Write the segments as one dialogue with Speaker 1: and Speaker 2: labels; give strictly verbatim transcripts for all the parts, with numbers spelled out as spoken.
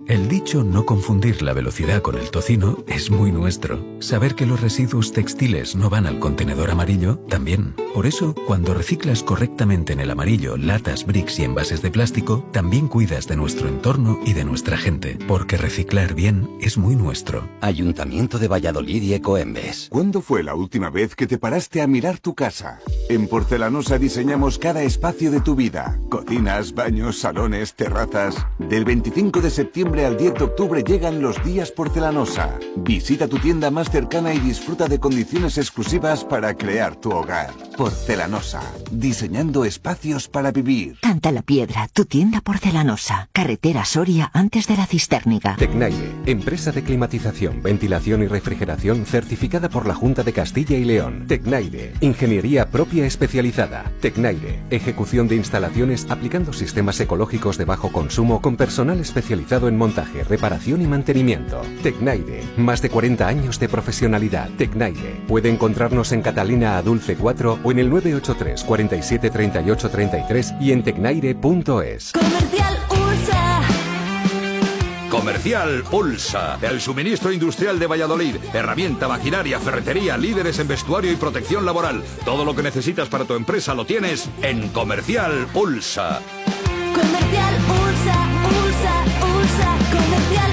Speaker 1: El dicho no confundir la velocidad con el tocino es muy nuestro. Saber que los residuos textiles no van al contenedor amarillo, también. Por eso, cuando reciclas correctamente en el amarillo latas, bricks y envases de plástico, también cuidas de nuestro entorno y de nuestra gente. Porque reciclar bien es muy nuestro.
Speaker 2: Ayuntamiento de Valladolid y Ecoembes.
Speaker 3: ¿Cuándo fue la última vez que te paraste a mirar tu casa? En Porcelanosa diseñamos cada espacio de tu vida. Cocinas, baños, salones, terrazas. Del veinticinco de septiembre al diez de octubre llegan los días Porcelanosa. Visita tu tienda más cercana y disfruta de condiciones exclusivas para crear tu hogar. Porcelanosa, diseñando espacios para vivir.
Speaker 4: Canta la Piedra, tu tienda Porcelanosa. Carretera Soria antes de la Cisterniga.
Speaker 5: Tecnaire, empresa de climatización, ventilación y refrigeración certificada por la Junta de Castilla y León. Tecnaire, ingeniería propia especializada. Tecnaire, ejecución de instalaciones aplicando sistemas ecológicos de bajo consumo con personal especializado en montaje, reparación y mantenimiento. Tecnaire, más de cuarenta años de profesionalidad. Tecnaire, puede encontrarnos en Catalina Adulce cuatro o en el nueve ocho tres, cuarenta y siete, treinta y ocho, treinta y tres y en tecnaire punto es.
Speaker 6: Comercial Ursa.
Speaker 7: Comercial Ulsa, el suministro industrial de Valladolid. Herramienta, maquinaria, ferretería, líderes en vestuario y protección laboral. Todo lo que necesitas para tu empresa lo tienes en Comercial Ulsa.
Speaker 6: Comercial Ursa, Ursa, Ursa, Comercial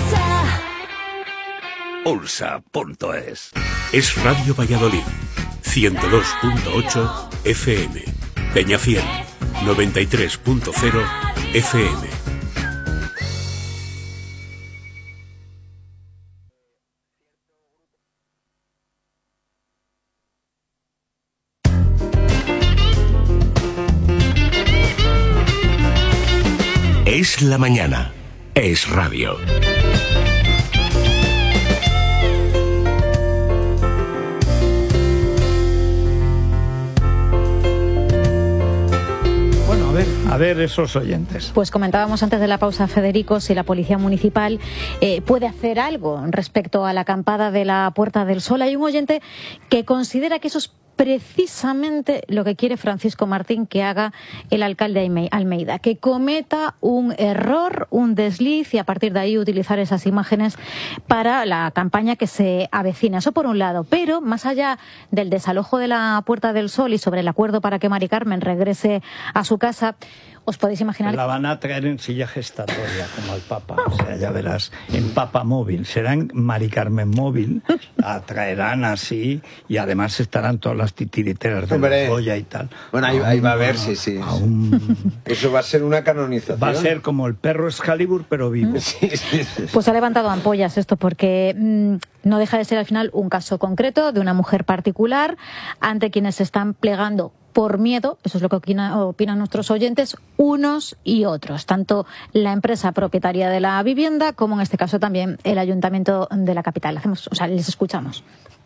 Speaker 6: Ursa.
Speaker 7: Ulsa punto es.
Speaker 8: Es Radio Valladolid, ciento dos punto ocho F M. Peñafiel, noventa y tres punto cero F M. Es la mañana. Es radio.
Speaker 9: Bueno, a ver, a ver esos oyentes.
Speaker 10: Pues comentábamos antes de la pausa, Federico, si la Policía Municipal eh, puede hacer algo respecto a la acampada de la Puerta del Sol. Hay un oyente que considera que eso es precisamente lo que quiere Francisco Martín que haga el alcalde Almeida, que cometa un error, un desliz y a partir de ahí utilizar esas imágenes para la campaña que se avecina. Eso por un lado, pero más allá del desalojo de la Puerta del Sol y sobre el acuerdo para que Mari Carmen regrese a su casa, os podéis imaginar...
Speaker 9: La van a traer en silla gestatoria, como al Papa. O sea, ya verás, en Papa Móvil. Serán Mari Carmen Móvil, la traerán así, y además estarán todas las titiriteras de la joya y tal.
Speaker 11: Bueno, ahí, ahí va a ver, sí, sí. Un... Eso va a ser una canonización.
Speaker 9: Va a ser como el perro Excalibur, pero vivo.
Speaker 11: Sí, sí, sí.
Speaker 10: Pues ha levantado ampollas esto, porque mmm, no deja de ser al final un caso concreto de una mujer particular ante quienes se están plegando por miedo, eso es lo que opina, opinan nuestros oyentes, unos y otros, tanto la empresa propietaria de la vivienda como en este caso también el ayuntamiento de la capital. Hacemos, o sea, les escuchamos.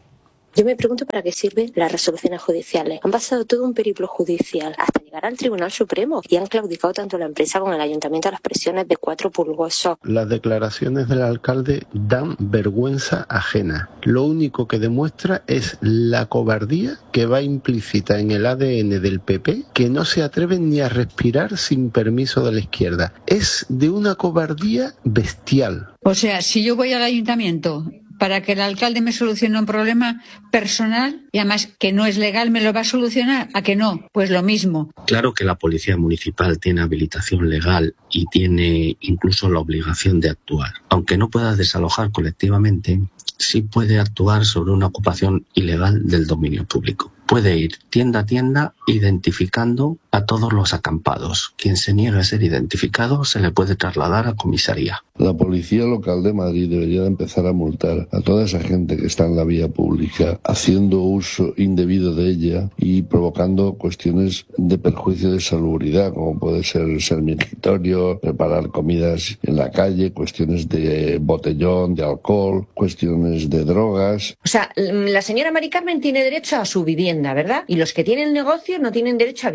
Speaker 12: Yo me pregunto para qué sirven las resoluciones judiciales. Han pasado todo un periplo judicial hasta llegar al Tribunal Supremo y han claudicado tanto la empresa como el ayuntamiento a las presiones de cuatro pulgosos.
Speaker 13: Las declaraciones del alcalde dan vergüenza ajena. Lo único que demuestra es la cobardía que va implícita en el A D N del P P, que no se atreven ni a respirar sin permiso de la izquierda. Es de una cobardía bestial.
Speaker 14: O sea, si yo voy al ayuntamiento para que el alcalde me solucione un problema personal y además que no es legal, ¿me lo va a solucionar? ¿A que no? Pues lo mismo.
Speaker 15: Claro que la Policía Municipal tiene habilitación legal y tiene incluso la obligación de actuar. Aunque no pueda desalojar colectivamente, sí puede actuar sobre una ocupación ilegal del dominio público. Puede ir tienda a tienda identificando a todos los acampados. Quien se niegue a ser identificado se le puede trasladar a comisaría.
Speaker 16: La Policía Local de Madrid debería empezar a multar a toda esa gente que está en la vía pública haciendo uso indebido de ella y provocando cuestiones de perjuicio de salubridad, como puede ser ser mingitorio, preparar comidas en la calle, cuestiones de botellón, de alcohol, cuestiones de drogas.
Speaker 17: O sea, la señora Mari Carmen tiene derecho a su vivienda, ¿verdad? Y los que tienen negocio no tienen derecho a vivir, porque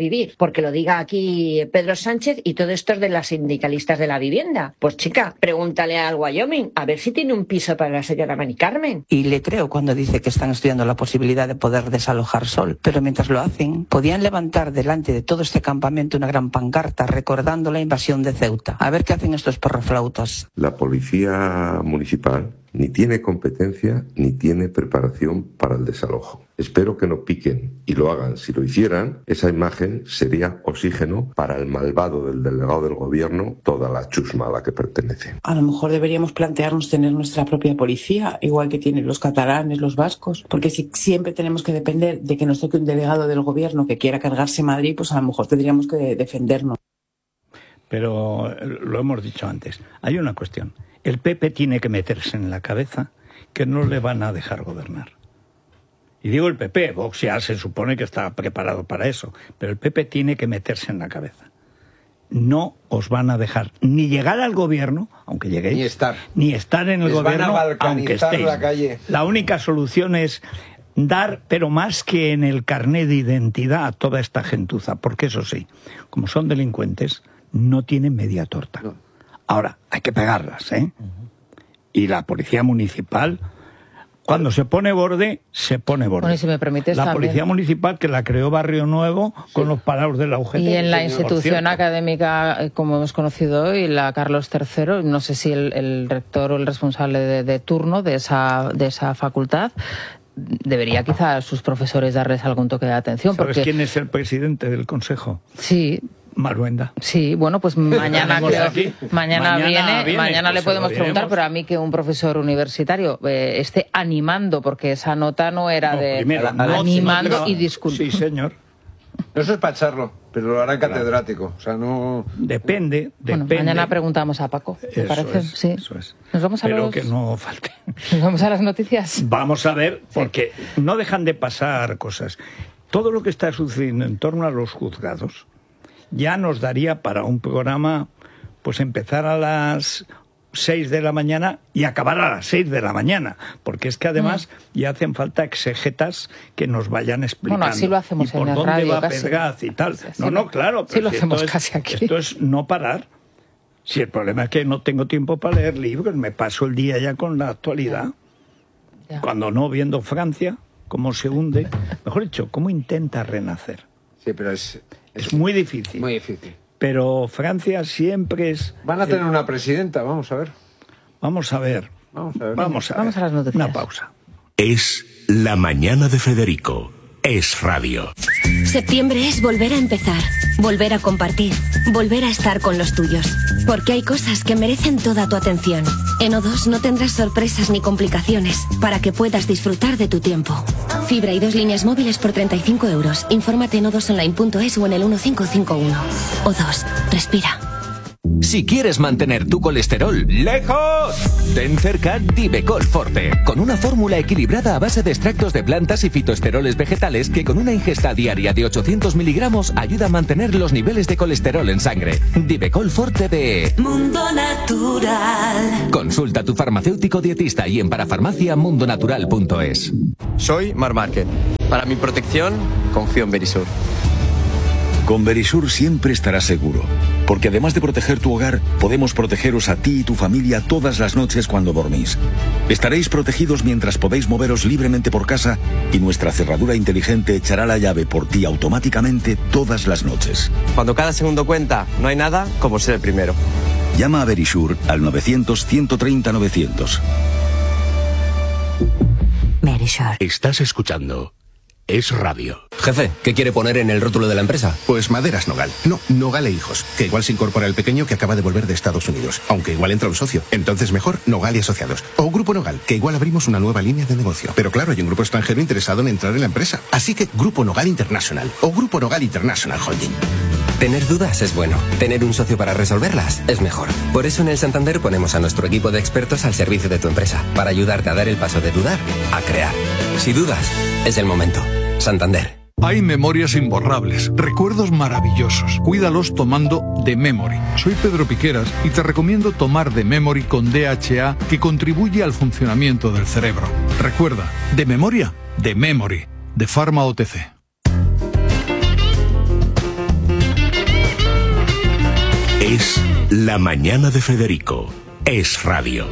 Speaker 17: porque lo diga aquí Pedro Sánchez y todo esto es de las sindicalistas de la vivienda. Pues chica, pregúntale al Wyoming a ver si tiene un piso para la señora Mari Carmen.
Speaker 18: Y le creo cuando dice que están estudiando la posibilidad de poder desalojar Sol, pero mientras lo hacen, podían levantar delante de todo este campamento una gran pancarta recordando la invasión de Ceuta. A ver qué hacen estos perroflautas.
Speaker 19: La policía municipal ni tiene competencia ni tiene preparación para el desalojo. Espero que no piquen y lo hagan. Si lo hicieran, esa imagen sería oxígeno para el malvado del delegado del gobierno, toda la chusma a la que pertenece.
Speaker 18: A lo mejor deberíamos plantearnos tener nuestra propia policía, igual que tienen los catalanes, los vascos, porque si siempre tenemos que depender de que nos toque un delegado del gobierno que quiera cargarse Madrid, pues a lo mejor tendríamos que defendernos.
Speaker 9: Pero lo hemos dicho antes, hay una cuestión. El P P tiene que meterse en la cabeza que no le van a dejar gobernar. Y digo el P P, Vox ya se supone que está preparado para eso, pero el P P tiene que meterse en la cabeza. No os van a dejar ni llegar al gobierno, aunque lleguéis,
Speaker 11: ni estar,
Speaker 9: ni estar en el
Speaker 11: Les
Speaker 9: gobierno,
Speaker 11: van a
Speaker 9: aunque estéis.
Speaker 11: La calle.
Speaker 9: La única solución es dar, pero más que en el carné de identidad, a toda esta gentuza, porque eso sí, como son delincuentes, no tienen media torta. No. Ahora, hay que pegarlas, ¿eh? Uh-huh. Y la policía municipal, cuando se pone borde, se pone borde.
Speaker 20: Bueno, y si me permites,
Speaker 9: la
Speaker 20: también.
Speaker 9: policía municipal, que la creó Barrio Nuevo, sí, con los parados de la U G T.
Speaker 20: Y en la institución académica, como hemos conocido hoy, la Carlos tercero, no sé si el, el rector o el responsable de, de turno de esa, de esa facultad debería quizá a sus profesores darles algún toque de atención.
Speaker 9: ¿Sabes
Speaker 20: porque...
Speaker 9: quién es el presidente del consejo?
Speaker 20: Sí.
Speaker 9: Maruenda.
Speaker 20: Sí, bueno, pues mañana creo, mañana, mañana viene, viene, mañana pues le podemos preguntar, pero a mí que un profesor universitario eh, esté animando, porque esa nota no era no, de
Speaker 11: primero,
Speaker 20: animando
Speaker 11: no,
Speaker 20: y disculpando.
Speaker 9: Sí, señor.
Speaker 11: No, eso es para echarlo, pero lo harán catedrático. O sea, no.
Speaker 9: Depende,
Speaker 20: bueno,
Speaker 9: depende.
Speaker 20: Mañana preguntamos a Paco. ¿Te parece?
Speaker 9: Es,
Speaker 20: sí.
Speaker 9: Eso es.
Speaker 20: Nos vamos a
Speaker 9: pero
Speaker 20: los...
Speaker 9: que no falte.
Speaker 20: Nos vamos a las noticias.
Speaker 9: Vamos a ver, porque sí, no dejan de pasar cosas. Todo lo que está sucediendo en torno a los juzgados ya nos daría para un programa, pues empezar a las seis de la mañana y acabar a las seis de la mañana, porque es que además mm. ya hacen falta exegetas que nos vayan explicando.
Speaker 20: Bueno, así lo hacemos
Speaker 9: y por
Speaker 20: en el
Speaker 9: dónde
Speaker 20: radio,
Speaker 9: va
Speaker 20: casi.
Speaker 9: Pedraz y tal.
Speaker 20: Sí,
Speaker 9: no, no, claro.
Speaker 20: Sí, lo
Speaker 9: si
Speaker 20: hacemos
Speaker 9: esto es,
Speaker 20: casi aquí.
Speaker 9: Esto es no parar. Si el problema es que no tengo tiempo para leer libros, me paso el día ya con la actualidad. Ya. Ya. Cuando no, viendo Francia, cómo se hunde, mejor dicho, cómo intenta renacer.
Speaker 11: Sí, pero es...
Speaker 9: Es, es muy difícil.
Speaker 11: Muy difícil.
Speaker 9: Pero Francia siempre es...
Speaker 11: Van a tener una presidenta, vamos a ver.
Speaker 9: Vamos a ver.
Speaker 11: Vamos a ver.
Speaker 9: Vamos a,
Speaker 20: vamos
Speaker 9: ver.
Speaker 20: a las noticias.
Speaker 9: Una pausa.
Speaker 8: Es La Mañana de Federico. Es radio.
Speaker 21: Septiembre es volver a empezar, volver a compartir, volver a estar con los tuyos. Porque hay cosas que merecen toda tu atención. En O dos no tendrás sorpresas ni complicaciones para que puedas disfrutar de tu tiempo. Fibra y dos líneas móviles por treinta y cinco euros. Infórmate en o dos online punto es o en el uno cinco cinco uno. O dos. Respira.
Speaker 22: Si quieres mantener tu colesterol lejos, ten cerca Divecol Forte, con una fórmula equilibrada a base de extractos de plantas y fitoesteroles vegetales que con una ingesta diaria de ochocientos miligramos ayuda a mantener los niveles de colesterol en sangre. Divecol Forte de
Speaker 6: Mundo Natural.
Speaker 22: Consulta a tu farmacéutico dietista y en parafarmacia mundonatural punto es.
Speaker 23: Soy Mar Márquez. Para mi protección, confío en Verisur.
Speaker 24: Con Verisur siempre estarás seguro, porque además de proteger tu hogar, podemos protegeros a ti y tu familia todas las noches cuando dormís. Estaréis protegidos mientras podéis moveros libremente por casa y nuestra cerradura inteligente echará la llave por ti automáticamente todas las noches.
Speaker 23: Cuando cada segundo cuenta, no hay nada como ser el primero.
Speaker 24: Llama a Verisur al novecientos, ciento treinta, novecientos.
Speaker 4: Verisur.
Speaker 8: Estás escuchando Es radio.
Speaker 25: Jefe, ¿qué quiere poner en el rótulo de la empresa?
Speaker 26: Pues Maderas Nogal. No, Nogal e Hijos. Que igual se incorpora el pequeño que acaba de volver de Estados Unidos. Aunque igual entra un socio. Entonces mejor Nogal y Asociados. O Grupo Nogal, que igual abrimos una nueva línea de negocio. Pero claro, hay un grupo extranjero interesado en entrar en la empresa. Así que Grupo Nogal International. O Grupo Nogal International Holding.
Speaker 25: Tener dudas es bueno. Tener un socio para resolverlas es mejor. Por eso en el Santander ponemos a nuestro equipo de expertos al servicio de tu empresa. Para ayudarte a dar el paso de dudar a crear. Si dudas, es el momento. Santander.
Speaker 27: Hay memorias imborrables, recuerdos maravillosos. Cuídalos tomando The Memory. Soy Pedro Piqueras y te recomiendo tomar The Memory con D H A, que contribuye al funcionamiento del cerebro. Recuerda, de memoria, The Memory, de Pharma O T C.
Speaker 8: Es La Mañana de Federico. Es radio.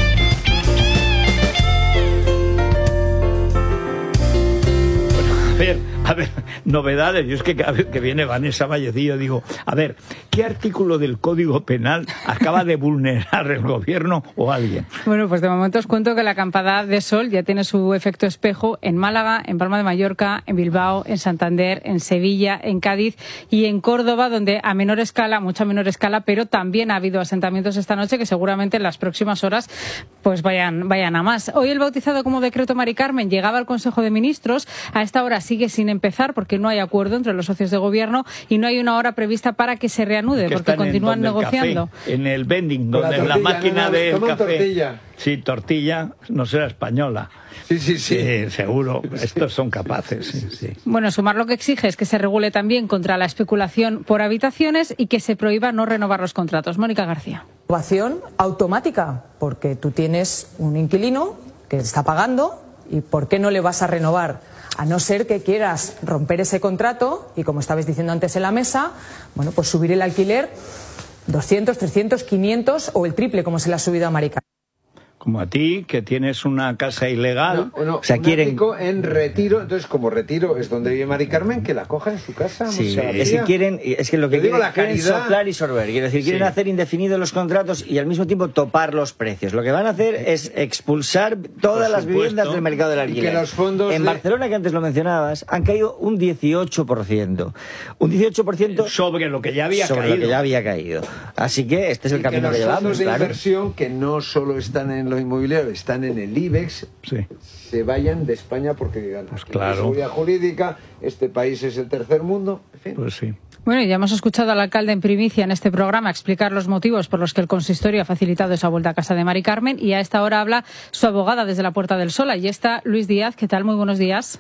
Speaker 9: A ver, a ver, novedades. Yo es que cada vez que viene Vanessa Vallecillo digo, a ver, ¿qué artículo del Código Penal acaba de vulnerar el gobierno o alguien?
Speaker 1: Bueno, pues de momento os cuento que la acampada de sol ya tiene su efecto espejo en Málaga, en Palma de Mallorca, en Bilbao, en Santander, en Sevilla, en Cádiz y en Córdoba, donde a menor escala, mucha menor escala, pero también ha habido asentamientos esta noche que seguramente en las próximas horas pues vayan, vayan a más. Hoy el bautizado como decreto Mari Carmen llegaba al Consejo de Ministros. A esta hora sigue sin empezar porque no hay acuerdo entre los socios de gobierno y no hay una hora prevista para que se reanude,
Speaker 9: que
Speaker 1: porque continúan
Speaker 9: en
Speaker 1: negociando.
Speaker 9: Café, en el vending, donde la, tortilla, la máquina no, no, del café. Tortilla. Sí, tortilla, no será española.
Speaker 11: Sí, sí, sí.
Speaker 9: Sí, seguro. Estos son capaces. Sí, sí.
Speaker 1: Bueno, Sumar lo que exige es que se regule también contra la especulación por habitaciones y que se prohíba no renovar los contratos. Mónica García.
Speaker 2: Renovación automática, porque tú tienes un inquilino que está pagando y ¿por qué no le vas a renovar? A no ser que quieras romper ese contrato y, como estabais diciendo antes en la mesa, bueno, pues subir el alquiler doscientos, trescientos, quinientos o el triple, como se le ha subido a Mari Carmen.
Speaker 9: Como a ti, que tienes una casa ilegal.
Speaker 11: No, no,
Speaker 9: o sea,
Speaker 11: un
Speaker 9: quieren
Speaker 11: en Retiro, entonces como Retiro es donde vive Mari Carmen, que la coja en su casa.
Speaker 3: Sí, es que quieren, es que lo que quieren, quieren soplar y sorber, quiero decir, quieren sí. hacer indefinidos los contratos y al mismo tiempo topar los precios. Lo que van a hacer es expulsar todas las viviendas del mercado del alquiler.
Speaker 11: Y que los fondos
Speaker 3: en
Speaker 11: de...
Speaker 3: Barcelona, que antes lo mencionabas, han caído un dieciocho por ciento. Un dieciocho por ciento
Speaker 9: sobre lo que ya había
Speaker 3: sobre
Speaker 9: caído.
Speaker 3: lo que ya había caído. Así que este es el
Speaker 11: y
Speaker 3: camino
Speaker 11: que,
Speaker 3: que
Speaker 11: los
Speaker 3: llevamos,
Speaker 11: fondos de
Speaker 3: claro.
Speaker 11: inversión, que no solo están en lo inmobiliario, están en el IBEX,
Speaker 9: sí.
Speaker 11: se vayan de España porque ganan.
Speaker 9: Pues claro.
Speaker 11: Seguridad jurídica, este país es el tercer mundo, en fin.
Speaker 9: Pues sí.
Speaker 1: Bueno, ya hemos escuchado al alcalde en primicia en este programa explicar los motivos por los que el consistorio ha facilitado esa vuelta a casa de Mari Carmen y a esta hora habla su abogada desde la Puerta del Sol. Allí está Luis Díaz. ¿Qué tal? Muy buenos días.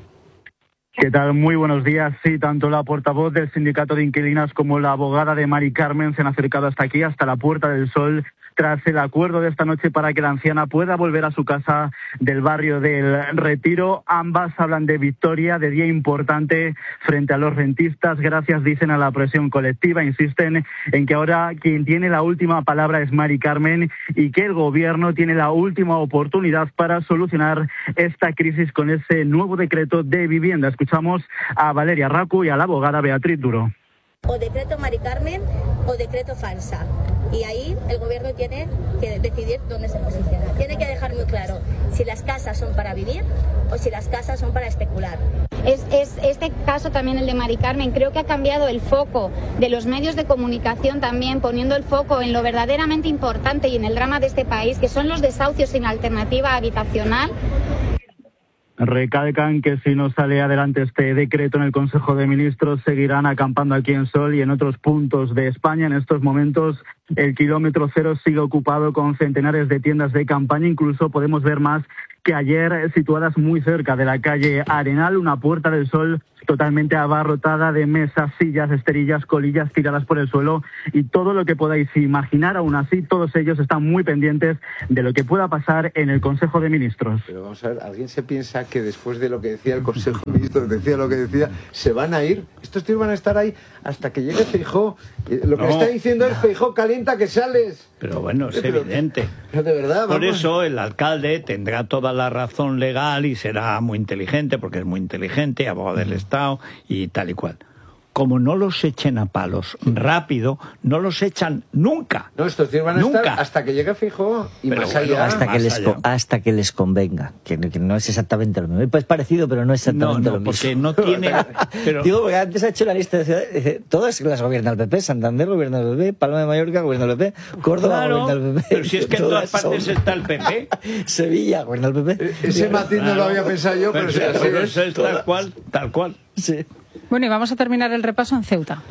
Speaker 5: ¿Qué tal? Muy buenos días. Sí, tanto la portavoz del sindicato de inquilinas como la abogada de Mari Carmen se han acercado hasta aquí, hasta la Puerta del Sol, tras el acuerdo de esta noche para que la anciana pueda volver a su casa del barrio del Retiro. Ambas hablan de victoria, de día importante frente a los rentistas. Gracias, dicen, a la presión colectiva. Insisten en que ahora quien tiene la última palabra es Mari Carmen y que el gobierno tiene la última oportunidad para solucionar esta crisis con ese nuevo decreto de vivienda. Escuchamos a Valeria Racu y a la abogada Beatriz Duro.
Speaker 7: O decreto Mari Carmen o decreto falsa. Y ahí el gobierno tiene que decidir dónde se posiciona. Tiene que dejar muy claro si las casas son para vivir o si las casas son para especular.
Speaker 10: Es, es este caso también, el de Mari Carmen, creo que ha cambiado el foco de los medios de comunicación también, poniendo el foco en lo verdaderamente importante y en el drama de este país, que son los desahucios sin alternativa habitacional.
Speaker 5: Recalcan que si no sale adelante este decreto en el Consejo de Ministros, seguirán acampando aquí en Sol y en otros puntos de España. En estos momentos el kilómetro cero sigue ocupado con centenares de tiendas de campaña. Incluso podemos ver más que ayer, situadas muy cerca de la calle Arenal, una Puerta del Sol totalmente abarrotada de mesas, sillas, esterillas, colillas tiradas por el suelo y todo lo que podáis imaginar. Aún así, todos ellos están muy pendientes de lo que pueda pasar en el Consejo de Ministros.
Speaker 11: Pero vamos a ver, ¿alguien se piensa que después de lo que decía el Consejo de Ministros, decía lo que decía, se van a ir? Estos tíos van a estar ahí hasta que llegue Feijóo. Lo que no, está diciendo no. es Feijóo, calienta que sales.
Speaker 9: Pero bueno, es pero, evidente.
Speaker 11: Pero de verdad,
Speaker 9: Por
Speaker 11: vamos.
Speaker 9: eso el alcalde tendrá toda la razón legal y será muy inteligente, porque es muy inteligente, abogado del Estado y tal y cual. Como no los echen a palos rápido, no los echan nunca.
Speaker 11: No, estos tíos van a
Speaker 9: nunca.
Speaker 11: estar hasta que llegue Feijóo y
Speaker 3: pero
Speaker 11: más
Speaker 3: bueno,
Speaker 11: allá.
Speaker 3: Hasta,
Speaker 11: más
Speaker 3: que les
Speaker 11: allá.
Speaker 3: hasta que les convenga, que, que no es exactamente lo mismo. Es parecido, pero no es exactamente
Speaker 9: no, no,
Speaker 3: lo mismo.
Speaker 9: Porque no tiene...
Speaker 3: pero... Digo, porque antes ha hecho la lista de ciudades, dice, todas las gobierna el P P, Santander gobierna el P P, Palma de Mallorca gobierna el P P, Córdoba
Speaker 9: claro,
Speaker 3: gobierna el P P.
Speaker 9: Pero si es que en todas partes son... está el P P.
Speaker 3: Sevilla gobierna el P P.
Speaker 11: Ese matiz no lo había pensado yo, pero, pero,
Speaker 9: pero, pero eso es tal cual, tal cual.
Speaker 3: Sí.
Speaker 1: Bueno, y vamos a terminar el repaso en Ceuta.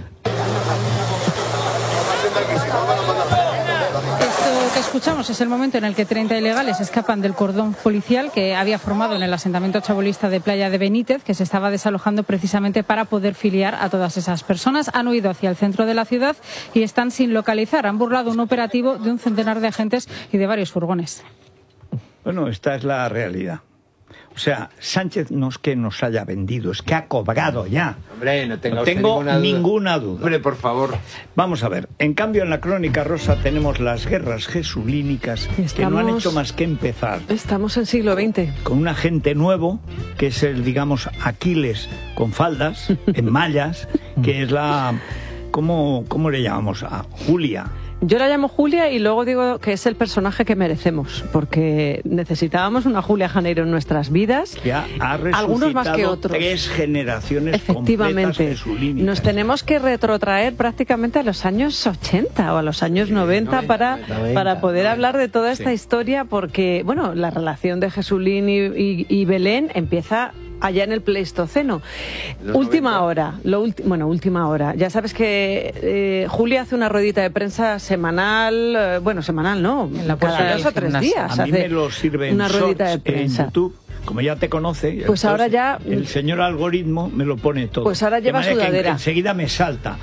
Speaker 1: Esto que escuchamos es el momento en el que treinta ilegales escapan del cordón policial que había formado en el asentamiento chabolista de Playa de Benítez, que se estaba desalojando precisamente para poder filiar a todas esas personas. Han huido hacia el centro de la ciudad y están sin localizar. Han burlado un operativo de un centenar de agentes y de varios furgones.
Speaker 9: Bueno, esta es la realidad. O sea, Sánchez no es que nos haya vendido, es que ha cobrado ya.
Speaker 11: Hombre, no tenga
Speaker 9: no
Speaker 11: usted
Speaker 9: tengo
Speaker 11: ninguna duda.
Speaker 9: ninguna duda.
Speaker 11: Hombre, por favor.
Speaker 9: Vamos a ver, en cambio en la Crónica Rosa tenemos las guerras jesulínicas
Speaker 12: Estamos...
Speaker 9: que no han hecho más que empezar.
Speaker 12: Estamos en siglo veinte.
Speaker 9: Con una gente nuevo, que es el, digamos, Aquiles con faldas, en mallas, que es la... ¿Cómo, cómo le llamamos? A Julia.
Speaker 12: Yo la llamo Julia y luego digo que es el personaje que merecemos, porque necesitábamos una Julia Janeiro en nuestras vidas.
Speaker 9: Que ha, ha
Speaker 12: algunos más que otros.
Speaker 9: Tres generaciones
Speaker 12: Efectivamente.
Speaker 9: completas de su línea.
Speaker 12: Nos tenemos que retrotraer prácticamente a los años ochenta o a los años noventa para,
Speaker 3: noventa,
Speaker 12: para poder
Speaker 3: noventa.
Speaker 12: hablar de toda esta
Speaker 3: Sí.
Speaker 12: historia, porque, bueno, la relación de Jesulín y, y, y Belén empieza allá en el Pleistoceno.
Speaker 11: Los
Speaker 12: Última
Speaker 11: noventa.
Speaker 12: hora, lo ulti- bueno, última hora. Ya sabes que eh, Julia hace una ruedita de prensa semanal, eh, bueno, semanal no,
Speaker 20: En la puerta
Speaker 12: cada
Speaker 20: del
Speaker 12: dos o tres
Speaker 20: gimnasio.
Speaker 12: días
Speaker 9: A mí
Speaker 12: hace
Speaker 9: me lo sirven
Speaker 12: una ruedita de
Speaker 9: shorts en
Speaker 12: prensa.
Speaker 9: YouTube. Como ya te conoce,
Speaker 12: Pues ahora ya-
Speaker 9: el señor algoritmo me lo pone todo.
Speaker 12: Pues ahora
Speaker 9: De
Speaker 12: lleva
Speaker 9: manera que
Speaker 12: sudadera.
Speaker 9: en- enseguida me salta.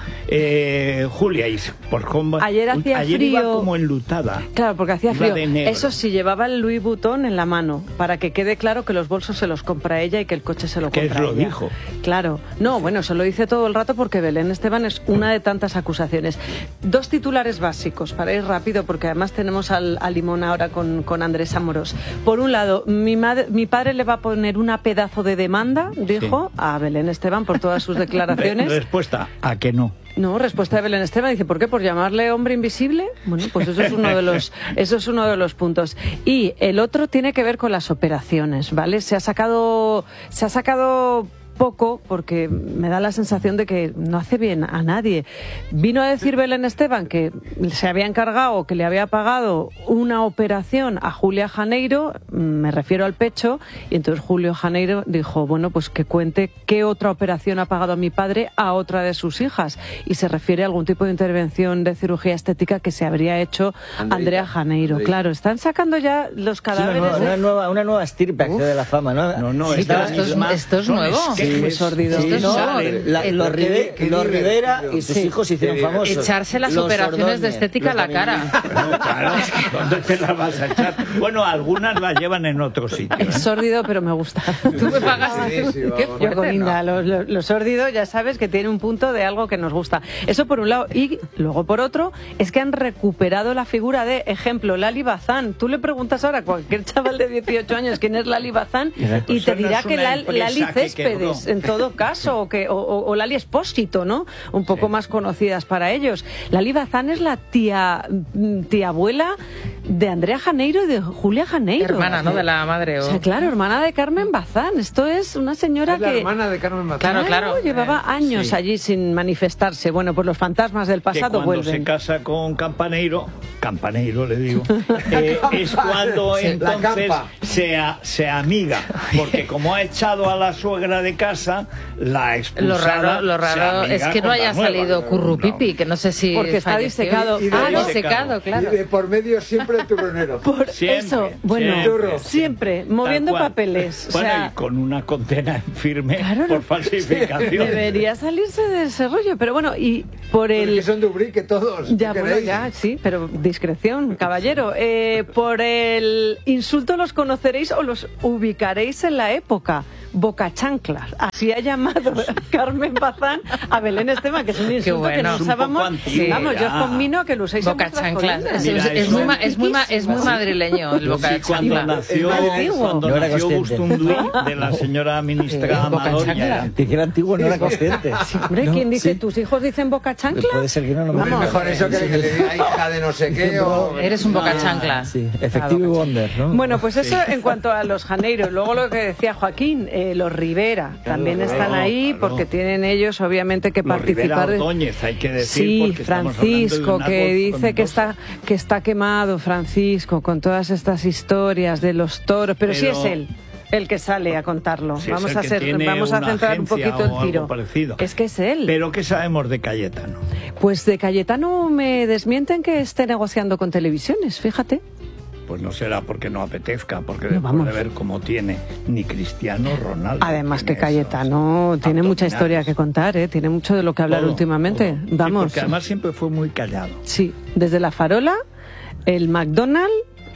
Speaker 9: Eh, Julia, y por cómo-
Speaker 12: Ayer hacía
Speaker 9: ayer iba
Speaker 12: frío.
Speaker 9: como enlutada.
Speaker 12: Claro, porque hacía
Speaker 9: Iba
Speaker 12: frío.
Speaker 9: de negro.
Speaker 12: Eso sí, llevaba el Louis Vuitton en la mano, para que quede claro que los bolsos se los compra ella y que el coche se lo
Speaker 9: Que
Speaker 12: compra
Speaker 9: lo
Speaker 12: ella.
Speaker 9: dijo.
Speaker 12: Claro. No, bueno, se lo dice todo el rato porque Belén Esteban es una de tantas acusaciones. Dos titulares básicos, para ir rápido, porque además tenemos al, al limón ahora con, con Andrés Amorós. Por un lado, mi, madre, mi padre le va a poner una pedazo de demanda, dijo,
Speaker 9: Sí.
Speaker 12: a Belén Esteban por todas sus declaraciones.
Speaker 9: Re- respuesta a que no.
Speaker 12: No, respuesta de Belén Esteban dice, ¿por qué? ¿Por llamarle hombre invisible? Bueno, pues eso es uno de los, eso es uno de los puntos. Y el otro tiene que ver con las operaciones, ¿vale? Se ha sacado, se ha sacado poco, porque me da la sensación de que no hace bien a nadie. Vino a decir Belén Esteban que se había encargado, que le había pagado una operación a Julia Janeiro, me refiero al pecho, y entonces Julio Janeiro dijo, bueno, pues que cuente qué otra operación ha pagado a mi padre a otra de sus hijas, y se refiere a algún tipo de intervención de cirugía estética que se habría hecho
Speaker 11: Andreita.
Speaker 12: Andrea Janeiro.
Speaker 11: Andreita.
Speaker 12: Claro, están sacando ya los
Speaker 3: Sí, una,
Speaker 12: cadáveres
Speaker 3: nueva,
Speaker 12: de...
Speaker 3: una, nueva, una nueva estirpe accede a la fama, ¿no?
Speaker 9: No, no,
Speaker 20: Sí,
Speaker 9: esta
Speaker 20: pero esto es-
Speaker 9: misma-
Speaker 20: esto es
Speaker 9: son
Speaker 20: nuevo.
Speaker 9: esquejes.
Speaker 12: Sí, muy sordido.
Speaker 3: Sí,
Speaker 20: Esto
Speaker 3: no,
Speaker 20: es-
Speaker 3: la-
Speaker 20: eh,
Speaker 3: los,
Speaker 11: qué-
Speaker 3: Rive-
Speaker 11: qué
Speaker 3: los Rivera
Speaker 11: divertido.
Speaker 3: y sus
Speaker 12: Sí.
Speaker 3: hijos se hicieron
Speaker 11: Qué
Speaker 3: famosos.
Speaker 20: Echarse las
Speaker 3: Los
Speaker 20: operaciones de
Speaker 3: Ordóñez,
Speaker 20: estética a la
Speaker 3: los
Speaker 20: cara.
Speaker 9: No, claro, ¿dónde te la vas a echar? Bueno, algunas la llevan en otro sitio. ¿eh?
Speaker 12: Es sórdido, pero me gusta.
Speaker 20: Tú me pagas.
Speaker 11: Sí, sí,
Speaker 20: Qué
Speaker 11: vamos.
Speaker 12: Yo con
Speaker 20: fuerte,
Speaker 12: Linda,
Speaker 20: ¿no?
Speaker 12: lo, lo- lo sórdido ya sabes que tiene un punto de algo que nos gusta. Eso por un lado. Y luego por otro, es que han recuperado la figura de, ejemplo, Lali Bazán. Tú le preguntas ahora a cualquier chaval de dieciocho años quién es Lali Bazán y
Speaker 9: Pues
Speaker 12: te
Speaker 9: eso no
Speaker 12: dirá
Speaker 9: es
Speaker 12: que
Speaker 9: una
Speaker 12: Lal-
Speaker 9: empresa
Speaker 12: Lali
Speaker 9: que
Speaker 12: Céspedes,
Speaker 9: quebró.
Speaker 12: en todo caso, o, que, o, o- o Lali Espósito, ¿no? Un poco más conocidas para ellos. Lali Bazán es la tía, mm, tía abuela de Andrea Janeiro y de Julia Janeiro.
Speaker 20: Hermana, ¿no? De la madre.
Speaker 12: O
Speaker 20: O...
Speaker 12: sea, claro, hermana de Carmen Bazán. Esto es una señora
Speaker 11: Es la
Speaker 12: que...
Speaker 11: hermana de Carmen Bazán.
Speaker 20: Claro, claro.
Speaker 12: Llevaba
Speaker 20: Eh,
Speaker 12: años
Speaker 9: sí.
Speaker 12: allí sin manifestarse. Bueno, pues los fantasmas del
Speaker 9: Que
Speaker 12: pasado
Speaker 9: cuando se
Speaker 12: vuelven.
Speaker 9: casa con Campaneiro, Campaneiro le digo, eh, es cuando
Speaker 11: Sí, la
Speaker 9: entonces
Speaker 11: campa.
Speaker 9: se, a- se amiga, porque como ha echado a la suegra de casa, la
Speaker 20: Lo
Speaker 9: expulsada
Speaker 20: raro, lo
Speaker 9: se
Speaker 20: raro
Speaker 9: amiga
Speaker 20: es que no
Speaker 9: con la
Speaker 20: haya
Speaker 9: nueva.
Speaker 20: salido Currupipi, que no sé si
Speaker 12: Porque está
Speaker 20: falleció.
Speaker 12: disecado.
Speaker 11: Y de-
Speaker 20: Ah,
Speaker 11: y de-
Speaker 20: disecado, claro.
Speaker 11: Y de por medio siempre el turronero.
Speaker 12: Por
Speaker 9: Siempre,
Speaker 12: eso, bueno,
Speaker 9: siempre,
Speaker 12: siempre, moviendo
Speaker 9: Tal cual.
Speaker 12: papeles. O
Speaker 9: Bueno,
Speaker 12: sea,
Speaker 9: y con una condena en firme
Speaker 12: Claro,
Speaker 9: por
Speaker 12: no.
Speaker 9: falsificación.
Speaker 12: debería salirse de ese rollo. Pero bueno, y por
Speaker 11: Porque
Speaker 12: el...
Speaker 11: son de Ubrique todos.
Speaker 12: Ya,
Speaker 11: ¿qué
Speaker 12: bueno,
Speaker 11: queréis?
Speaker 12: ya, sí, pero discreción, caballero. Eh, por el insulto los conoceréis o los ubicaréis en la época. Bocachanclas. Así ha llamado Carmen Bazán a Belén Esteban, que es un insulto
Speaker 20: bueno.
Speaker 12: que no
Speaker 9: Es un
Speaker 12: usábamos.
Speaker 9: poco antiguo
Speaker 12: Vamos, yo os
Speaker 9: ya.
Speaker 12: conmino a que lo uséis en
Speaker 20: Boca
Speaker 12: vuestras
Speaker 20: chanclas.
Speaker 12: columnas.
Speaker 20: Es,
Speaker 9: Mira,
Speaker 20: es- es
Speaker 9: eso
Speaker 20: muy,
Speaker 9: es
Speaker 20: ma- es, muy, ma- es muy madrileño el
Speaker 9: Yo
Speaker 20: boca
Speaker 9: sí, cuando
Speaker 20: chancla.
Speaker 9: nació,
Speaker 11: Es antiguo.
Speaker 9: cuando
Speaker 3: No era
Speaker 9: nació
Speaker 3: consciente.
Speaker 9: Bustunduy, de la señora ministra
Speaker 20: Sí, Boca
Speaker 9: Amador,
Speaker 20: Chancla.
Speaker 9: ya-
Speaker 3: Que era antiguo, no era consciente.
Speaker 12: Hombre,
Speaker 3: No,
Speaker 12: ¿quién dice?
Speaker 3: sí.
Speaker 12: ¿Tus hijos dicen boca chancla?
Speaker 3: Puede ser que no, no me
Speaker 11: Hombre,
Speaker 12: Vamos.
Speaker 11: mejor eso que, que le diga hija de no sé qué o...
Speaker 20: Eres un boca chancla.
Speaker 3: Sí, efectivo y wonder, ¿no?
Speaker 12: Bueno, pues eso en cuanto a los Janeiros. Luego lo que decía Joaquín, eh, los Rivera también
Speaker 9: Claro,
Speaker 12: están ahí
Speaker 9: claro.
Speaker 12: porque tienen ellos obviamente que
Speaker 9: Los Rivera
Speaker 12: participar. de-
Speaker 9: Ordóñez, hay que decir,
Speaker 12: Sí,
Speaker 9: porque estamos
Speaker 12: Francisco,
Speaker 9: hablando de una
Speaker 12: que
Speaker 9: voz
Speaker 12: dice que
Speaker 9: frondosa.
Speaker 12: está, que está quemado, Francisco, con todas estas historias de los toros. Pero, sí
Speaker 9: Pero-
Speaker 12: es él el que sale a contarlo.
Speaker 9: Sí, es
Speaker 12: vamos
Speaker 9: el
Speaker 12: a
Speaker 9: que
Speaker 12: hacer,
Speaker 9: tiene
Speaker 12: vamos a
Speaker 9: una
Speaker 12: centrar un
Speaker 9: agencia
Speaker 12: poquito
Speaker 9: o
Speaker 12: el
Speaker 9: algo
Speaker 12: tiro.
Speaker 9: parecido.
Speaker 12: Es que es él.
Speaker 9: Pero ¿qué sabemos de Cayetano?
Speaker 12: Pues de Cayetano me desmienten que esté negociando con televisiones, fíjate.
Speaker 9: Pues no será porque no apetezca, porque
Speaker 12: No,
Speaker 9: después
Speaker 12: vamos.
Speaker 9: de ver cómo tiene ni Cristiano Ronaldo.
Speaker 12: Además que
Speaker 9: tiene
Speaker 12: Cayetano
Speaker 9: esos
Speaker 12: tiene mucha
Speaker 9: abdominales.
Speaker 12: historia que contar, ¿eh? Tiene mucho de lo que hablar
Speaker 9: Todo,
Speaker 12: últimamente.
Speaker 9: todo. Sí,
Speaker 12: Vamos.
Speaker 9: porque además siempre fue muy callado.
Speaker 12: Sí, desde la farola, el McDonald's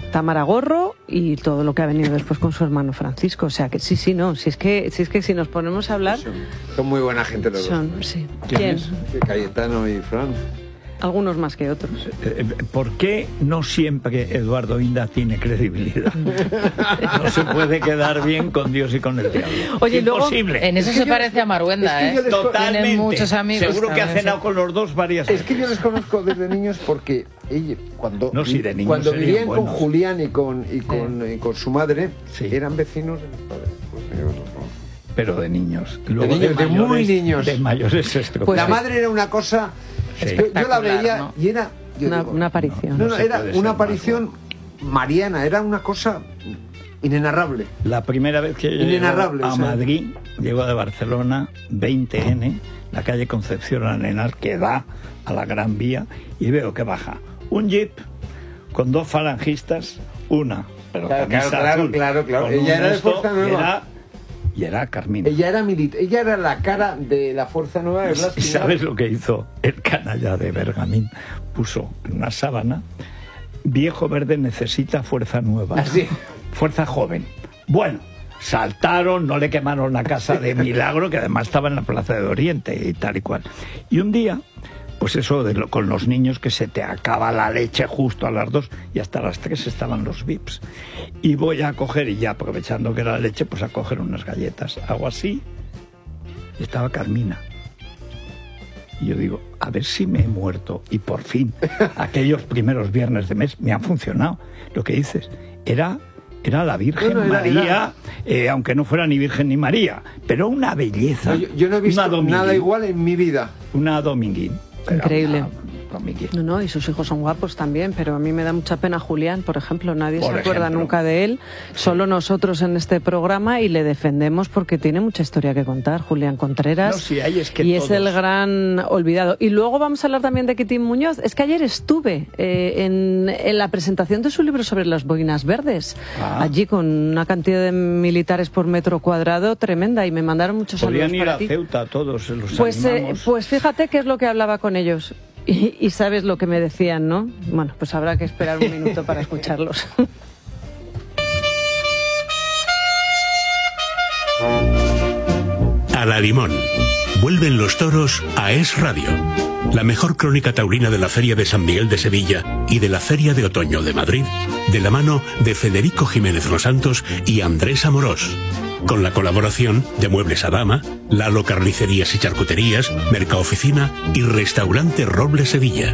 Speaker 12: Tamara Gorro y todo lo que ha venido después con su hermano Francisco. O sea que sí, sí, no. Si es que si, es que si nos ponemos a hablar...
Speaker 11: Son, son muy buena gente los
Speaker 12: son,
Speaker 11: dos.
Speaker 12: Sí.
Speaker 11: ¿Quién? ¿Quién? Cayetano y Fran.
Speaker 12: Algunos más que otros.
Speaker 9: ¿Por qué no siempre Eduardo Inda tiene credibilidad? No se puede quedar bien con Dios y con el diablo.
Speaker 12: Oye,
Speaker 9: es
Speaker 12: luego,
Speaker 9: imposible.
Speaker 20: En eso
Speaker 11: es que
Speaker 20: se
Speaker 11: yo,
Speaker 20: parece a Maruenda,
Speaker 11: es que
Speaker 20: ¿eh?
Speaker 9: Totalmente.
Speaker 20: Tienen muchos amigos.
Speaker 9: Seguro que ha cenado
Speaker 20: ¿sí?
Speaker 9: con los dos varias veces.
Speaker 11: Es que yo les conozco desde niños porque ella, cuando,
Speaker 9: no, sí, de niños
Speaker 11: cuando vivían
Speaker 9: buenos.
Speaker 11: con Julián y con, y con, sí. y con su madre, sí. eran vecinos de mis padres.
Speaker 9: Pero de niños. Luego
Speaker 11: de niños, de,
Speaker 9: mayores,
Speaker 11: muy niños.
Speaker 9: De mayores estropeados.
Speaker 11: Pues la madre era una cosa... Sí. Yo la veía, ¿no? Y era...
Speaker 12: Una,
Speaker 11: digo,
Speaker 12: una aparición.
Speaker 11: No, no, no era una aparición mariana, era una cosa inenarrable.
Speaker 9: La primera vez que llego a o sea. Madrid, llego de Barcelona, veinte ene, la calle Concepción Arenal, que da a la Gran Vía, y veo que baja un jeep con dos falangistas, una, pero
Speaker 11: claro, claro, claro, claro, claro. Ella era de Fuerza Nueva.
Speaker 9: Y era, y era Carmina.
Speaker 11: Ella era militar, ella era la cara de la Fuerza Nueva de Blas.
Speaker 9: ¿Y sabes lo que hizo el canalla de Bergamín? Puso en una sábana: Viejo Verde necesita fuerza nueva.
Speaker 11: ¿Así?
Speaker 9: Fuerza joven. Bueno, saltaron, no le quemaron la casa de Milagro, que además estaba en la Plaza de Oriente y tal y cual. Y un día, pues eso de lo, con los niños, que se te acaba la leche justo a las dos y hasta las tres estaban los V I Ps. Y voy a coger, y ya aprovechando que era la leche, pues a coger unas galletas. Hago así, y estaba Carmina. Y yo digo, a ver si me he muerto. Y por fin, aquellos primeros viernes de mes me han funcionado. Lo que dices, era, era la Virgen no, no, era, María, era... Eh, aunque no fuera ni Virgen ni María, pero una belleza.
Speaker 11: No, yo, yo no he visto nada igual en mi vida.
Speaker 9: Una dominguín.
Speaker 12: Increíble. No, no, y sus hijos son guapos también, pero a mí me da mucha pena Julián, por ejemplo, nadie por se acuerda ejemplo. nunca de él, solo nosotros en este programa, y le defendemos porque tiene mucha historia que contar, Julián Contreras,
Speaker 9: no, sí, hay es que
Speaker 12: y
Speaker 9: todos.
Speaker 12: es el gran olvidado. Y luego vamos a hablar también de Quitín Muñoz. Es que ayer estuve eh, en, en la presentación de su libro sobre las boinas verdes, ah. allí con una cantidad de militares por metro cuadrado tremenda, y me mandaron muchos saludos
Speaker 9: Podrían ir
Speaker 12: para
Speaker 9: a
Speaker 12: ti.
Speaker 9: Ceuta todos, los
Speaker 12: pues, eh,
Speaker 9: animamos.
Speaker 12: pues fíjate qué es lo que hablaba con ellos. Y, y sabes lo que me decían, ¿no? Bueno, pues habrá que esperar un minuto para escucharlos.
Speaker 8: A la Limón. Vuelven los toros a Es Radio. La mejor crónica taurina de la Feria de San Miguel de Sevilla y de la Feria de Otoño de Madrid, de la mano de Federico Jiménez Los Santos y Andrés Amorós. Con la colaboración de Muebles Adama, Lalo Carnicerías y Charcuterías, Mercaoficina y Restaurante Roble Sevilla.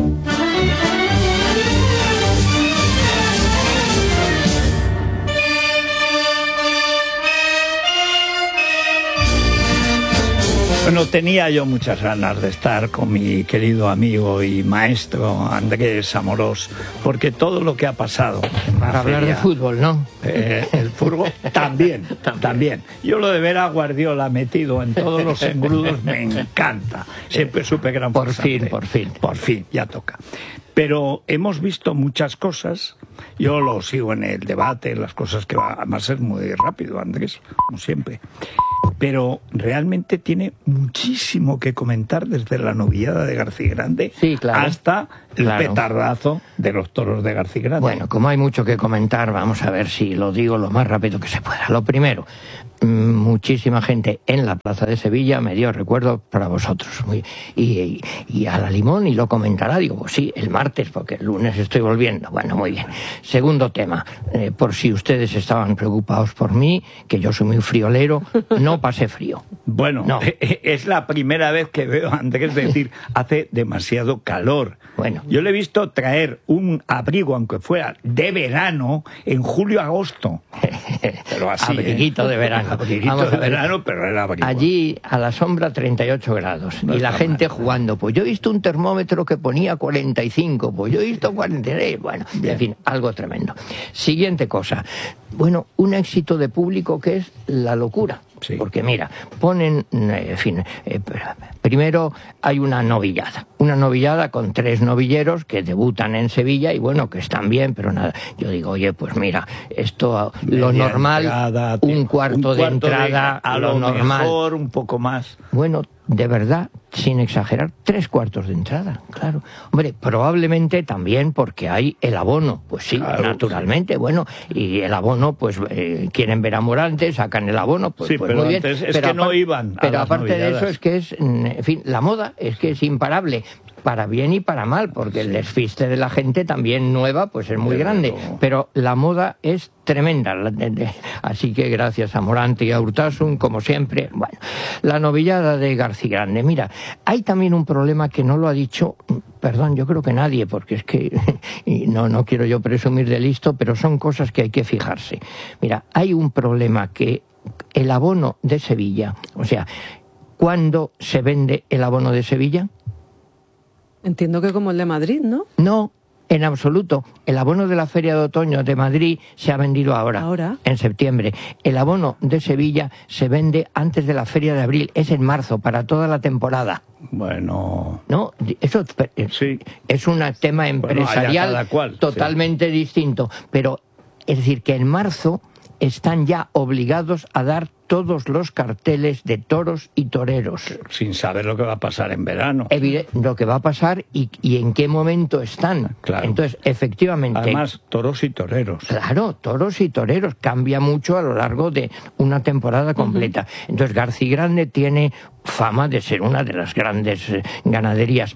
Speaker 9: Bueno, tenía yo muchas ganas de estar con mi querido amigo y maestro Andrés Amorós, porque todo lo que ha pasado...
Speaker 13: Para hablar de fútbol, ¿no?
Speaker 9: Eh, el fútbol también, también, también. Yo lo de ver a Guardiola metido en todos los engrudos me encanta. Siempre supe que era un
Speaker 13: Por
Speaker 9: farsante.
Speaker 13: fin, por fin.
Speaker 9: Por fin, ya toca. Pero hemos visto muchas cosas. Yo lo sigo en el debate, las cosas que va, además es muy rápido, Andrés, como siempre. Pero realmente tiene muchísimo que comentar, desde la novillada de García Grande
Speaker 13: sí, claro,
Speaker 9: hasta el
Speaker 13: claro.
Speaker 9: petardazo de los toros de García Grande.
Speaker 13: Bueno, como hay mucho que comentar, vamos a ver si lo digo lo más rápido que se pueda. Lo primero, muchísima gente en la Plaza de Sevilla me dio recuerdo para vosotros. Muy, y, y, y a la Limón, y lo comentará, digo, pues sí, el martes, porque el lunes estoy volviendo. Bueno, muy bien. Segundo tema, eh, por si ustedes estaban preocupados por mí, que yo soy muy friolero, no pasé frío.
Speaker 9: Bueno, no. Es la primera vez que veo a Andrés decir, hace demasiado calor.
Speaker 13: Bueno.
Speaker 9: Yo le he visto traer un abrigo, aunque fuera de verano, en julio-agosto. Pero así,
Speaker 13: abriguito
Speaker 9: ¿eh?
Speaker 13: de verano.
Speaker 9: Abriguito de verano, pero era abrigo.
Speaker 13: Allí, a la sombra, treinta y ocho grados. No y la gente mal. Jugando. Pues yo he visto un termómetro que ponía cuarenta y cinco, pues yo he visto cuarenta y seis. Bueno, bien. En fin, algo tremendo. Siguiente cosa. Bueno, un éxito de público que es la locura. Sí. Porque mira, ponen, en fin, eh, primero hay una novillada, una novillada con tres novilleros que debutan en Sevilla y bueno, que están bien, pero nada, yo digo, oye, pues mira, esto, lo Media normal, entrada, un, cuarto un cuarto de entrada,
Speaker 9: de, a
Speaker 13: lo,
Speaker 9: lo
Speaker 13: normal.
Speaker 9: Mejor, un poco más.
Speaker 13: Bueno, de verdad sin exagerar, tres cuartos de entrada, claro. Hombre, probablemente también porque hay el abono, pues sí, claro, naturalmente, sí. Bueno, y el abono, pues eh, quieren ver a Morante, sacan el abono, pues,
Speaker 9: sí,
Speaker 13: pues
Speaker 9: pero
Speaker 13: muy bien.
Speaker 9: Es pero que no iban a
Speaker 13: Pero
Speaker 9: las
Speaker 13: aparte
Speaker 9: novilladas.
Speaker 13: de eso es que es, en fin, la moda es que es imparable. Para bien y para mal, porque el despiste de la gente también nueva pues es muy grande, pero la moda es tremenda, así que gracias a Morante y a Urtasun, como siempre. Bueno, la novillada de Garcigrande, mira, hay también un problema que no lo ha dicho, perdón, yo creo que nadie, porque es que, y no, no quiero yo presumir de listo, pero son cosas que hay que fijarse. Mira, hay un problema que el abono de Sevilla, o sea, ¿cuándo se vende el abono de Sevilla?
Speaker 12: Entiendo que como el de Madrid, ¿no?
Speaker 13: No, en absoluto. El abono de la Feria de Otoño de Madrid se ha vendido ahora,
Speaker 12: ahora,
Speaker 13: en septiembre. El abono de Sevilla se vende antes de la Feria de Abril, es en marzo, para toda la temporada.
Speaker 9: Bueno...
Speaker 13: No, eso sí. Es un tema empresarial bueno, cual, totalmente sí. distinto. Pero, es decir, que en marzo están ya obligados a dar todos los carteles de toros y toreros.
Speaker 9: Sin saber lo que va a pasar en verano.
Speaker 13: Evidente, lo que va a pasar y, y en qué momento están.
Speaker 9: Claro.
Speaker 13: Entonces, efectivamente...
Speaker 9: Además, toros y toreros.
Speaker 13: Claro, toros y toreros. Cambia mucho a lo largo de una temporada completa. Uh-huh. Entonces, Garcigrande tiene fama de ser una de las grandes eh, ganaderías.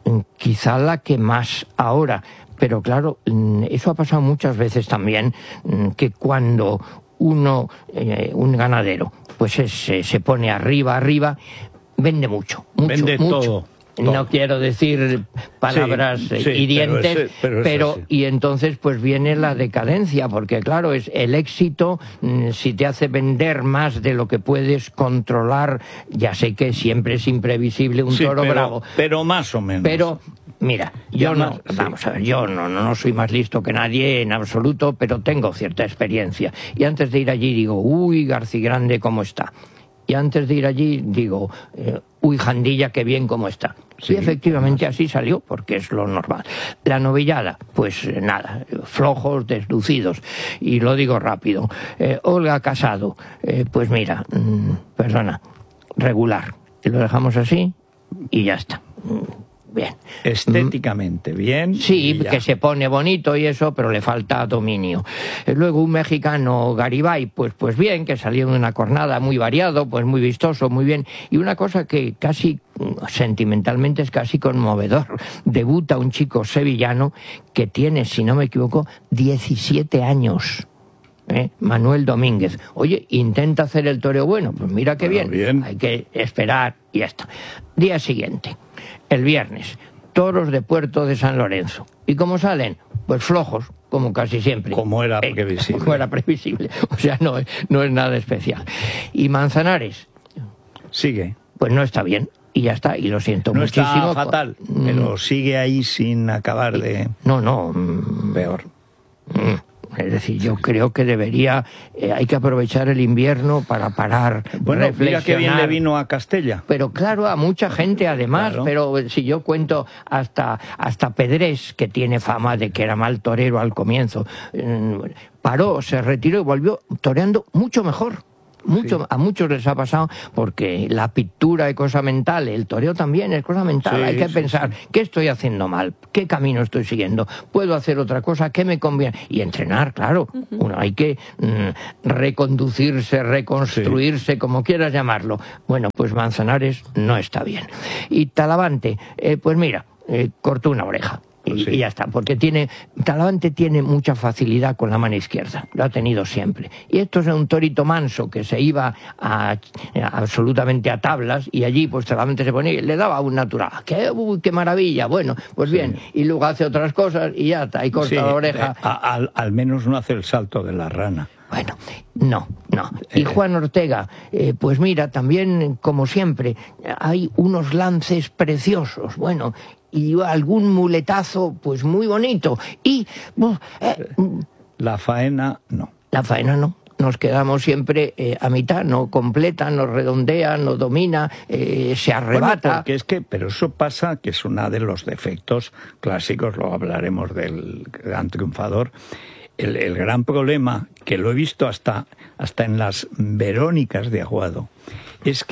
Speaker 13: Quizá la que más ahora... Pero claro, eso ha pasado muchas veces también, que cuando uno, eh, un ganadero, pues es, se pone arriba, arriba, vende mucho, mucho,
Speaker 9: vende
Speaker 13: mucho.
Speaker 9: Todo. Todo.
Speaker 13: No quiero decir palabras
Speaker 9: sí, sí,
Speaker 13: hirientes,
Speaker 9: pero, ese, pero,
Speaker 13: pero y entonces pues viene la decadencia, porque claro, es el éxito, si te hace vender más de lo que puedes controlar, ya sé que siempre es imprevisible un
Speaker 9: sí,
Speaker 13: toro
Speaker 9: pero,
Speaker 13: bravo.
Speaker 9: Pero más o menos.
Speaker 13: Pero mira, yo
Speaker 9: ya
Speaker 13: no,
Speaker 9: no sí.
Speaker 13: vamos a ver, yo no, no, no soy más listo que nadie en absoluto, pero tengo cierta experiencia. Y antes de ir allí digo, uy, Garcigrande, ¿cómo está? Y antes de ir allí digo, eh, uy, Jandilla, qué bien cómo está. Sí, y efectivamente así salió, porque es lo normal. La novillada, pues eh, nada, flojos, deslucidos. Y lo digo rápido. Eh, Olga Casado, eh, pues mira, mmm, perdona, regular. Lo dejamos así y ya está. Bien.
Speaker 9: Estéticamente bien.
Speaker 13: Sí, que se pone bonito y eso, pero le falta dominio. Luego un mexicano, Garibay, pues, pues bien, que salió de una cornada muy variado, pues muy vistoso, muy bien. Y una cosa que casi sentimentalmente es casi conmovedor. Debuta un chico sevillano que tiene, si no me equivoco, diecisiete años. ¿Eh? Manuel Domínguez. Oye, intenta hacer el toreo bueno. Pues mira qué bien.
Speaker 9: bien.
Speaker 13: Hay que esperar y ya está. Día siguiente, el viernes, toros de Puerto de San Lorenzo. ¿Y cómo salen? Pues flojos, como casi siempre.
Speaker 9: Como era
Speaker 13: eh,
Speaker 9: previsible.
Speaker 13: Como era previsible. O sea, no, no es nada especial. Y Manzanares.
Speaker 9: Sigue.
Speaker 13: Pues no está bien. Y ya está, y lo siento
Speaker 9: no
Speaker 13: muchísimo.
Speaker 9: No está fatal, mm. pero sigue ahí sin acabar de...
Speaker 13: No, no. Mm,
Speaker 9: peor.
Speaker 13: Mm. Es decir, yo creo que debería, eh, hay que aprovechar el invierno para parar,
Speaker 9: bueno,
Speaker 13: reflexionar.
Speaker 9: Mira qué bien le vino a Castella.
Speaker 13: Pero claro, a mucha gente además,
Speaker 9: claro.
Speaker 13: Pero si yo cuento hasta, hasta Pedrés, que tiene fama de que era mal torero al comienzo, eh, paró, se retiró y volvió toreando mucho mejor. Mucho, sí. A muchos les ha pasado porque la pintura es cosa mental, el toreo también es cosa mental. Sí, hay que sí, pensar, sí. ¿Qué estoy haciendo mal? ¿Qué camino estoy siguiendo? ¿Puedo hacer otra cosa? ¿Qué me conviene? Y entrenar, claro. Uh-huh. Uno hay que mm, reconducirse, reconstruirse, sí. Como quieras llamarlo. Bueno, pues Manzanares no está bien. Y Talavante, eh, pues mira, eh, cortó una oreja. Y, sí. y ya está, porque tiene Talavante tiene mucha facilidad con la mano izquierda, lo ha tenido siempre. Y esto es un torito manso que se iba a, a, absolutamente a tablas y allí pues Talavante se ponía y le daba un natural. ¡Qué, uy, qué maravilla! Bueno, pues sí. Bien, y luego hace otras cosas y ya está, y corta sí, la oreja.
Speaker 9: Eh, a, al, al menos no hace el salto de la rana.
Speaker 13: Bueno, no, no. Y Juan Ortega, eh, pues mira, también, como siempre, hay unos lances preciosos, bueno, y algún muletazo, pues muy bonito. Y... Eh,
Speaker 9: la faena, no.
Speaker 13: La faena, no. Nos quedamos siempre eh, a mitad, no completa, no redondea, no domina, eh, se arrebata.
Speaker 9: Bueno, porque es que, pero eso pasa, que es uno de los defectos clásicos, luego hablaremos del gran triunfador. El, el gran problema, que lo he visto hasta, hasta en las Verónicas de Aguado, es que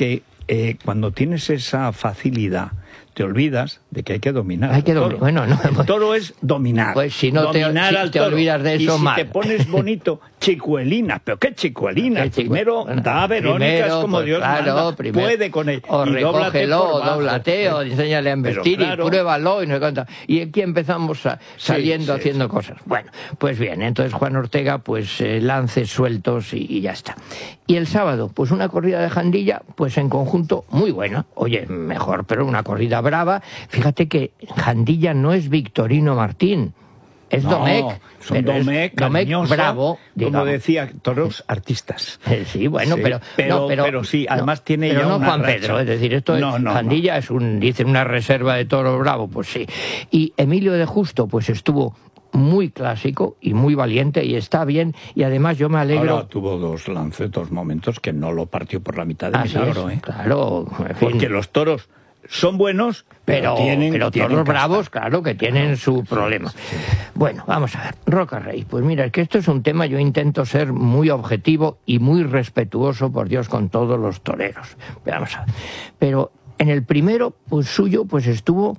Speaker 9: eh, cuando tienes esa facilidad, te olvidas de que hay que dominar.
Speaker 13: Hay que dominar. Bueno, no.
Speaker 9: El toro es dominar.
Speaker 13: Pues si no
Speaker 9: dominar
Speaker 13: te, si
Speaker 9: al
Speaker 13: te
Speaker 9: toro.
Speaker 13: olvidas de eso,
Speaker 9: y si
Speaker 13: mal.
Speaker 9: te pones bonito, chicuelina. ¿Pero qué chicuelina? Primero bueno, da a Verónica,
Speaker 13: primero,
Speaker 9: es como
Speaker 13: pues,
Speaker 9: Dios
Speaker 13: claro,
Speaker 9: manda.
Speaker 13: Primero,
Speaker 9: puede con él.
Speaker 13: O recógelo, o dóblate, o enséñale a investir, claro, y pruébalo, y no sé cuánto. Y aquí empezamos a, saliendo, sí, sí, haciendo sí. cosas. Bueno, pues bien, entonces Juan Ortega, pues eh, lances sueltos y, y ya está. Y el sábado, pues una corrida de Jandilla, pues en conjunto muy buena. Oye, mejor, pero una corrida brava. Fíjate que Jandilla no es Victorino Martín, es no, Domecq.
Speaker 9: Son Domecq,
Speaker 13: Domecq bravo, digamos.
Speaker 9: Como decía, toros artistas.
Speaker 13: Sí, bueno, sí, pero,
Speaker 9: pero,
Speaker 13: no, pero...
Speaker 9: Pero sí, además
Speaker 13: no,
Speaker 9: tiene
Speaker 13: pero
Speaker 9: ya
Speaker 13: no
Speaker 9: una
Speaker 13: Juan
Speaker 9: racha.
Speaker 13: Pedro, es decir, esto
Speaker 9: no,
Speaker 13: es...
Speaker 9: No,
Speaker 13: Jandilla
Speaker 9: no.
Speaker 13: es un, dicen, una reserva de toro bravo, pues sí. Y Emilio de Justo, pues estuvo muy clásico y muy valiente y está bien, y además yo me alegro.
Speaker 9: Ahora tuvo dos lances, dos momentos que no lo partió por la mitad de
Speaker 13: Así
Speaker 9: milagro,
Speaker 13: es,
Speaker 9: ¿eh?
Speaker 13: Claro, en fin.
Speaker 9: Porque los toros son buenos, pero, pero tienen
Speaker 13: pero
Speaker 9: tienen
Speaker 13: toros
Speaker 9: casta.
Speaker 13: bravos, claro, que tienen claro, su problema. Sí, sí. Bueno, vamos a ver, Roca Rey, pues mira, es que esto es un tema, yo intento ser muy objetivo y muy respetuoso, por Dios, con todos los toreros. Vamos a ver. Pero en el primero, pues suyo, pues estuvo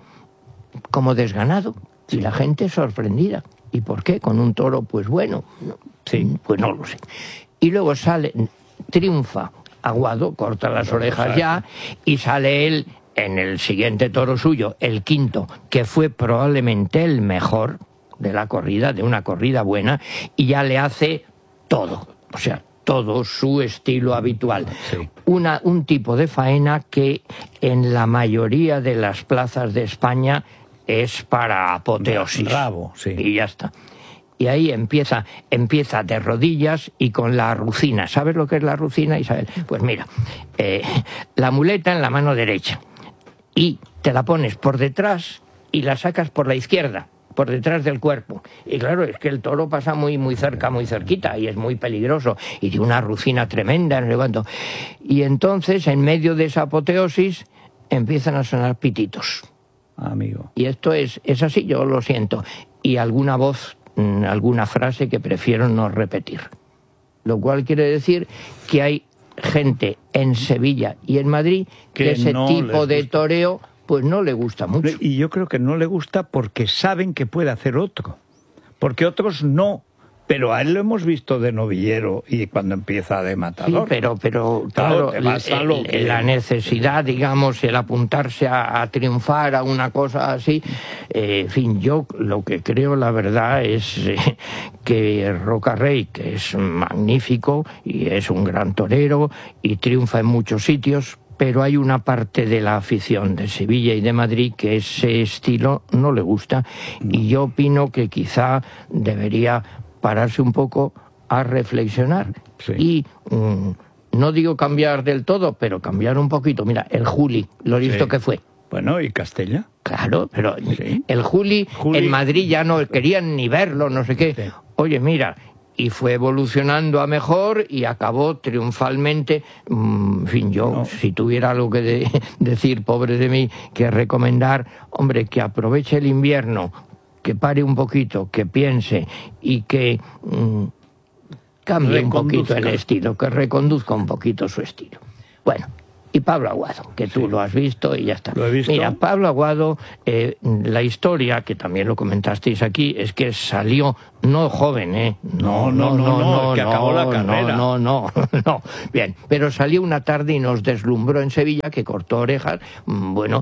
Speaker 13: como desganado. Y la gente sorprendida. ¿Y por qué? Con un toro, pues bueno, no, sí, pues no lo sé. Y luego sale, triunfa Aguado, corta las orejas ya, y sale él en el siguiente toro suyo, el quinto, que fue probablemente el mejor de la corrida, de una corrida buena, y ya le hace todo, o sea, todo su estilo habitual. Sí. Una, un tipo de faena que en la mayoría de las plazas de España es para apoteosis.
Speaker 9: Bravo, sí.
Speaker 13: Y ya está. Y ahí empieza, empieza de rodillas y con la rucina. ¿Sabes lo que es la rucina, Isabel? Pues mira, eh, la muleta en la mano derecha. Y te la pones por detrás y la sacas por la izquierda, por detrás del cuerpo. Y claro, es que el toro pasa muy, muy cerca, muy cerquita, y es muy peligroso. Y de una rucina tremenda, no sé cuánto. Y entonces, en medio de esa apoteosis, empiezan a sonar pititos.
Speaker 9: Amigo.
Speaker 13: Y esto es, es así, yo lo siento. Y alguna voz, alguna frase que prefiero no repetir. Lo cual quiere decir que hay gente en Sevilla y en Madrid que, que ese no tipo de toreo pues no le gusta mucho.
Speaker 9: Y yo creo que no le gusta porque saben que puede hacer otro. Porque otros no. Pero a él lo hemos visto de novillero y cuando empieza de matador.
Speaker 13: Sí, pero, pero claro, claro el, el, que... la necesidad, digamos, el apuntarse a, a triunfar a una cosa así, eh, en fin, yo lo que creo, la verdad, es eh, que Roca Rey, que es magnífico y es un gran torero y triunfa en muchos sitios, pero hay una parte de la afición de Sevilla y de Madrid que ese estilo no le gusta, no. Y yo opino que quizá debería pararse un poco a reflexionar. Sí. Y um, no digo cambiar del todo, pero cambiar un poquito. Mira, el Juli, lo listo sí. que fue.
Speaker 9: Bueno, ¿y Castella?
Speaker 13: Claro, pero sí. el Juli, Juli en Madrid ya no querían ni verlo, no sé qué. Sí. Oye, mira, y fue evolucionando a mejor y acabó triunfalmente. En fin, yo, no. si tuviera algo que de, decir, pobre de mí, que recomendar, hombre, que aproveche el invierno, que pare un poquito, que piense y que mmm, cambie un poquito el estilo, que reconduzca un poquito su estilo. Bueno, y Pablo Aguado, que tú sí. lo has visto y ya está.
Speaker 9: ¿Lo he visto?
Speaker 13: Mira, Pablo Aguado, eh, la historia, que también lo comentasteis aquí, es que salió no joven, ¿eh?
Speaker 9: No, no, no, no, no, no que no, acabó la carrera.
Speaker 13: No, no, no, no, bien, pero salió una tarde y nos deslumbró en Sevilla, que cortó orejas, bueno...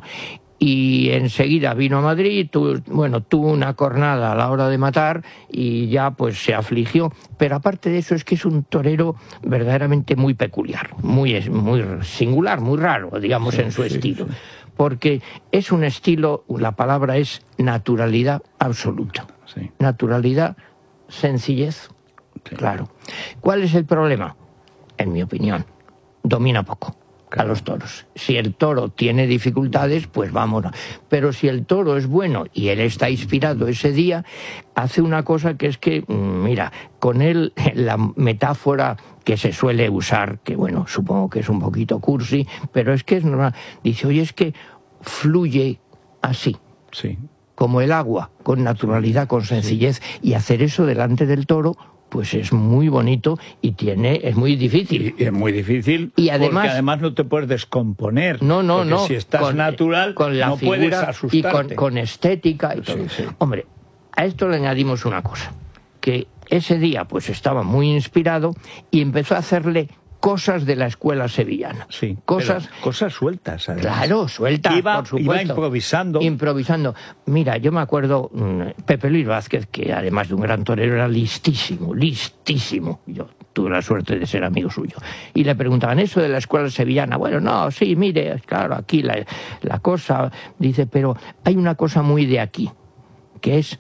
Speaker 13: Y enseguida vino a Madrid, tu, bueno, tuvo una cornada a la hora de matar y ya pues se afligió. Pero aparte de eso es que es un torero verdaderamente muy peculiar, muy, muy singular, muy raro, digamos, sí, en su sí, estilo. Sí. Porque es un estilo, la palabra es naturalidad absoluta. Sí. Naturalidad, sencillez, sí. Claro. ¿Cuál es el problema? En mi opinión, domina poco a los toros. Si el toro tiene dificultades, pues vámonos. Pero si el toro es bueno y él está inspirado ese día, hace una cosa que es que, mira, con él la metáfora que se suele usar, que bueno, supongo que es un poquito cursi, pero es que es normal. Dice, oye, es que fluye así.
Speaker 9: Sí.
Speaker 13: Como el agua, con naturalidad, con sencillez, sí. Y hacer eso delante del toro, pues es muy bonito y tiene es muy difícil.
Speaker 9: Y es muy difícil
Speaker 13: y además,
Speaker 9: porque además no te puedes descomponer.
Speaker 13: No, no, no.
Speaker 9: Si estás con, natural, con la no figura puedes asustarte.
Speaker 13: Y con, con estética y todo.
Speaker 9: Sí, sí.
Speaker 13: Hombre, a esto le añadimos una cosa, que ese día pues estaba muy inspirado y empezó a hacerle cosas de la escuela sevillana.
Speaker 9: Sí,
Speaker 13: cosas,
Speaker 9: cosas sueltas, además.
Speaker 13: Claro, sueltas,
Speaker 9: iba,
Speaker 13: por supuesto.
Speaker 9: Iba improvisando.
Speaker 13: Improvisando. Mira, yo me acuerdo, Pepe Luis Vázquez, que además de un gran torero era listísimo, listísimo. Yo tuve la suerte de ser amigo suyo. Y le preguntaban, ¿eso de la escuela sevillana? Bueno, no, sí, mire, claro, aquí la, la cosa... Dice, pero hay una cosa muy de aquí, que es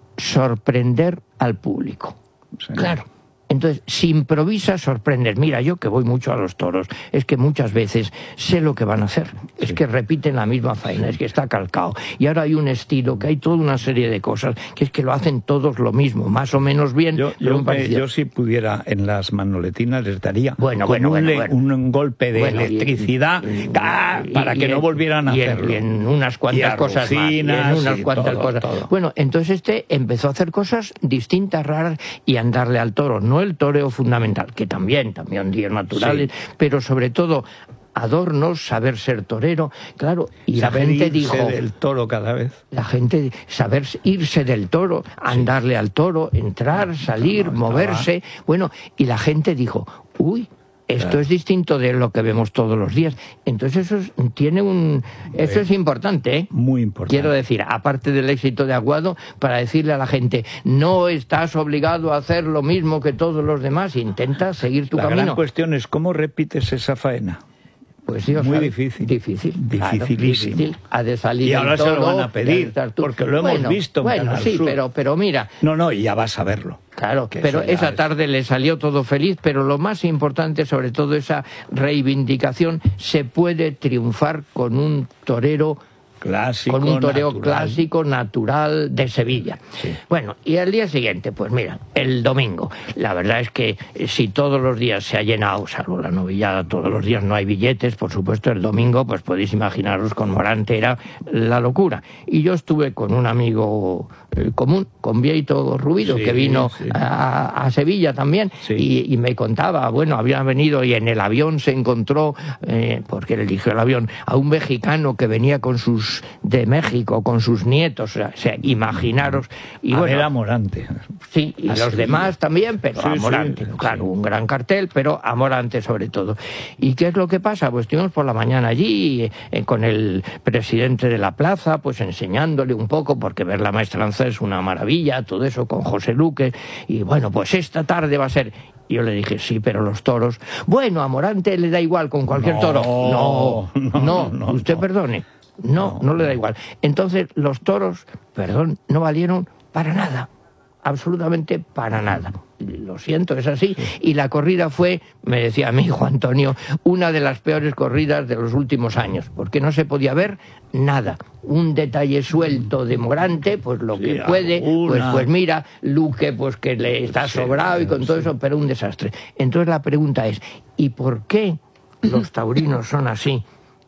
Speaker 13: sorprender al público. Sí. Claro. Entonces, si improvisas, sorprendes. Mira, yo que voy mucho a los toros, es que muchas veces sé lo que van a hacer. Sí. Es que repiten la misma faena, es que está calcado. Y ahora hay un estilo, que hay toda una serie de cosas, que es que lo hacen todos lo mismo, más o menos bien.
Speaker 9: Yo, yo, me, yo si pudiera, en las manoletinas les daría
Speaker 13: bueno,
Speaker 9: con
Speaker 13: bueno,
Speaker 9: un,
Speaker 13: bueno, bueno.
Speaker 9: un golpe de
Speaker 13: bueno,
Speaker 9: electricidad
Speaker 13: y, y,
Speaker 9: ¡ah! para
Speaker 13: y,
Speaker 9: que
Speaker 13: y
Speaker 9: no
Speaker 13: en,
Speaker 9: volvieran a
Speaker 13: y
Speaker 9: hacerlo.
Speaker 13: En, y en unas cuantas cosas más. Y en unas
Speaker 9: y
Speaker 13: cuantas
Speaker 9: todo,
Speaker 13: cosas.
Speaker 9: Todo.
Speaker 13: Bueno, entonces este empezó a hacer cosas distintas, raras, y a andarle al toro. No el toreo fundamental, que también, también días naturales, sí. pero sobre todo adornos, saber ser torero, claro, y
Speaker 9: saber
Speaker 13: la gente
Speaker 9: irse
Speaker 13: dijo...
Speaker 9: del toro cada vez.
Speaker 13: La gente, saber irse del toro, andarle sí. al toro, entrar, salir, no, no, moverse, estaba... bueno, y la gente dijo, uy, esto claro. es distinto de lo que vemos todos los días. Entonces eso es, tiene un, eso eh, es importante, ¿eh?
Speaker 9: Muy importante.
Speaker 13: Quiero decir, aparte del éxito de Aguado, para decirle a la gente, no estás obligado a hacer lo mismo que todos los demás, intenta seguir tu
Speaker 9: la
Speaker 13: camino.
Speaker 9: La gran cuestión es cómo repites esa faena.
Speaker 13: Pues Dios
Speaker 9: muy
Speaker 13: sabe.
Speaker 9: difícil.
Speaker 13: Difícil.
Speaker 9: Dificilísimo.
Speaker 13: Claro, difícil. Ha de salir
Speaker 9: y ahora
Speaker 13: todo,
Speaker 9: se lo van a pedir, porque lo hemos
Speaker 13: bueno,
Speaker 9: visto.
Speaker 13: Bueno, sí, pero, pero mira...
Speaker 9: No, no, y ya vas a verlo.
Speaker 13: Claro, pero esa es... tarde le salió todo feliz, pero lo más importante, sobre todo esa reivindicación, se puede triunfar con un torero...
Speaker 9: Clásico,
Speaker 13: con un toreo
Speaker 9: natural.
Speaker 13: clásico, natural, de Sevilla. Sí. Bueno, y al día siguiente, pues mira, el domingo. La verdad es que si todos los días se ha llenado, salvo la novillada, todos los días no hay billetes, por supuesto, el domingo, pues podéis imaginaros, con Morante era la locura. Y yo estuve con un amigo eh, común, con Vieito Rubido, sí, que vino sí. a, a Sevilla también, sí. y, y me contaba, bueno, había venido y en el avión se encontró, eh, porque él eligió el avión, a un mexicano que venía con sus de México con sus nietos, o sea, imaginaros. Y
Speaker 9: a
Speaker 13: bueno,
Speaker 9: ver a Morante.
Speaker 13: Sí, y Así. los demás también, pero sí, a Morante. Sí, claro, sí. un gran cartel, pero a Morante sobre todo. ¿Y qué es lo que pasa? Pues estuvimos por la mañana allí eh, con el presidente de la plaza, pues enseñándole un poco, porque ver la maestranza es una maravilla, todo eso con José Luque, y bueno, pues esta tarde va a ser... Y yo le dije, sí, pero los toros... Bueno, a Morante le da igual con cualquier
Speaker 9: no,
Speaker 13: toro. No, no, no,
Speaker 9: no
Speaker 13: usted
Speaker 9: no.
Speaker 13: perdone. No, no le da igual. Entonces los toros, perdón, no valieron para nada, absolutamente para nada. Lo siento, es así. Y la corrida fue, me decía mi hijo Antonio, una de las peores corridas de los últimos años, porque no se podía ver nada. Un detalle suelto de Morante, pues lo sí, que puede, pues, pues mira, Luque, pues que le está sí, sobrado y con sí. todo eso, pero un desastre. Entonces la pregunta es, ¿y por qué los taurinos son así?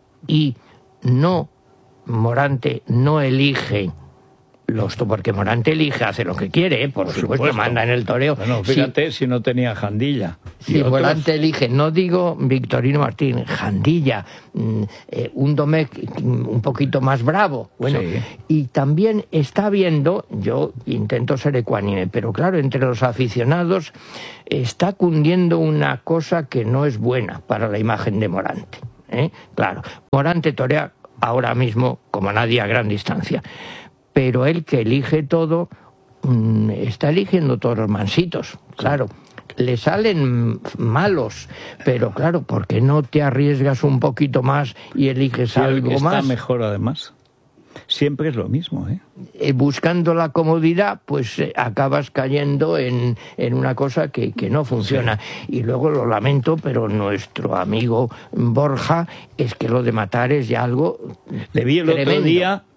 Speaker 13: Y no... Morante no elige los porque Morante elige, hace lo que quiere, ¿eh? por, por supuesto, supuesto, manda en el toreo.
Speaker 9: Bueno, fíjate si, si no tenía Jandilla.
Speaker 13: Si otros... Morante elige, no digo Victorino Martín, Jandilla, eh, un Domecq un poquito más bravo. Bueno, sí. Y también está viendo, yo intento ser ecuánime, pero claro, entre los aficionados está cundiendo una cosa que no es buena para la imagen de Morante. ¿eh? Claro, Morante torea ahora mismo como nadie a gran distancia, pero él que elige todo mmm, está eligiendo toros mansitos, claro, le salen malos, pero claro, ¿por qué no te arriesgas un poquito más y eliges
Speaker 9: sí,
Speaker 13: algo
Speaker 9: está
Speaker 13: más?
Speaker 9: Está mejor además. Siempre es lo mismo, ¿eh?
Speaker 13: Eh, buscando la comodidad, pues eh, acabas cayendo en, en una cosa que, que no funciona. Sí. Y luego lo lamento, pero nuestro amigo Borja, es que lo de matar es ya algo
Speaker 9: Le vi el
Speaker 13: tremendo.
Speaker 9: otro día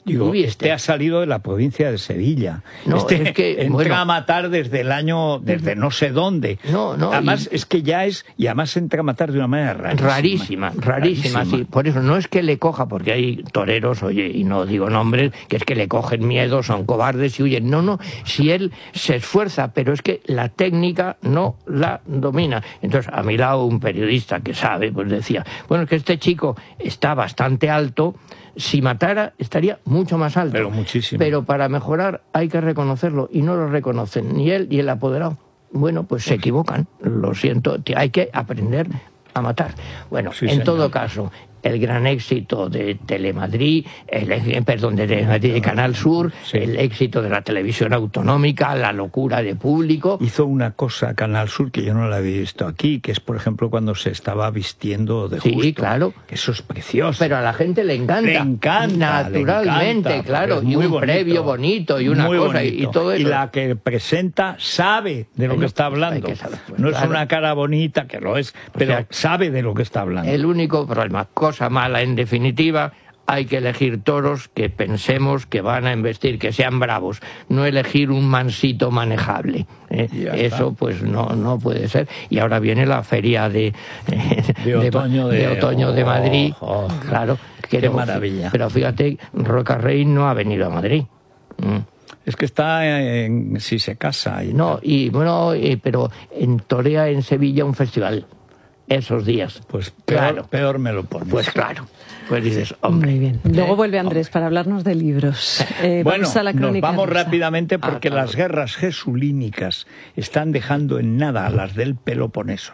Speaker 9: Digo, este ha salido de la provincia de Sevilla.
Speaker 13: No,
Speaker 9: este
Speaker 13: es que,
Speaker 9: entra
Speaker 13: bueno,
Speaker 9: a matar desde el año, desde no sé dónde.
Speaker 13: No, no.
Speaker 9: Además,
Speaker 13: y,
Speaker 9: es que ya es, y además entra a matar de una manera rarísima.
Speaker 13: Rarísima, rarísima, sí. Por eso no es que le coja, porque hay toreros, oye, y no digo nombres, que es que le cogen miedo, son cobardes y huyen. No, no, si él se esfuerza, pero es que la técnica no la domina. Entonces, a mi lado, un periodista que sabe, pues decía, bueno, es que este chico está bastante alto, si matara estaría mucho más alto.
Speaker 9: Pero muchísimo.
Speaker 13: Pero para mejorar hay que reconocerlo, y no lo reconocen ni él ni el apoderado. Bueno, pues se equivocan, lo siento, hay que aprender a matar. Bueno,
Speaker 9: Sí,
Speaker 13: en
Speaker 9: señor.
Speaker 13: todo caso, el gran éxito de Telemadrid, el, perdón, de, Telemadrid, de Canal Sur, sí. El éxito de la televisión autonómica, la locura de público.
Speaker 9: Hizo una cosa Canal Sur que yo no la había visto aquí, que es, por ejemplo, cuando se estaba vistiendo de
Speaker 13: sí,
Speaker 9: justo.
Speaker 13: Sí, claro.
Speaker 9: Que eso es precioso.
Speaker 13: Pero a la gente le encanta.
Speaker 9: Le encanta.
Speaker 13: Naturalmente,
Speaker 9: le encanta,
Speaker 13: claro. Y un bonito, previo bonito y una cosa bonito. Y todo eso.
Speaker 9: Y la que presenta sabe de lo bueno, que está hablando. Que saber, pues, no claro. Es una cara bonita, que lo es, pero o sea, sabe de lo que está hablando.
Speaker 13: El único problema, cosa mala en definitiva, hay que elegir toros que pensemos que van a embestir, que sean bravos, no elegir un mansito manejable. ¿eh? Eso pues no no puede ser. Y ahora viene la feria de,
Speaker 9: de, de otoño de,
Speaker 13: de, otoño de Madrid.
Speaker 9: Oh, oh,
Speaker 13: claro,
Speaker 9: qué
Speaker 13: que,
Speaker 9: maravilla.
Speaker 13: Pero fíjate, Roca Rey no ha venido a Madrid. Mm.
Speaker 9: Es que está en, si se casa. Y
Speaker 13: no, y bueno, eh, pero en torea en Sevilla un festival. Esos días.
Speaker 9: Pues peor, claro. peor me lo pones.
Speaker 13: Pues claro. Pues dices, hombre.
Speaker 12: Muy bien. Luego vuelve Andrés hombre. para hablarnos de libros. Eh,
Speaker 9: bueno,
Speaker 12: vamos a la
Speaker 9: nos vamos
Speaker 12: rosa.
Speaker 9: rápidamente porque
Speaker 13: ah, claro.
Speaker 9: las guerras jesulínicas están dejando en nada a las del Peloponeso.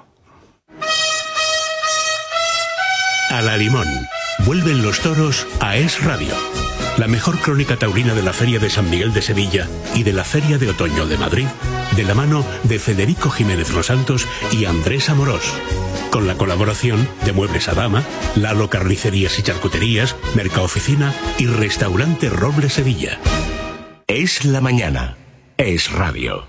Speaker 8: A la limón. Vuelven los toros a Es Radio. La mejor crónica taurina de la Feria de San Miguel de Sevilla y de la Feria de Otoño de Madrid, de la mano de Federico Jiménez Los Santos y Andrés Amorós. Con la colaboración de Muebles Adama, Lalo Carnicerías y Charcuterías, Mercaoficina y Restaurante Roble Sevilla.
Speaker 22: Es la mañana. Es Radio.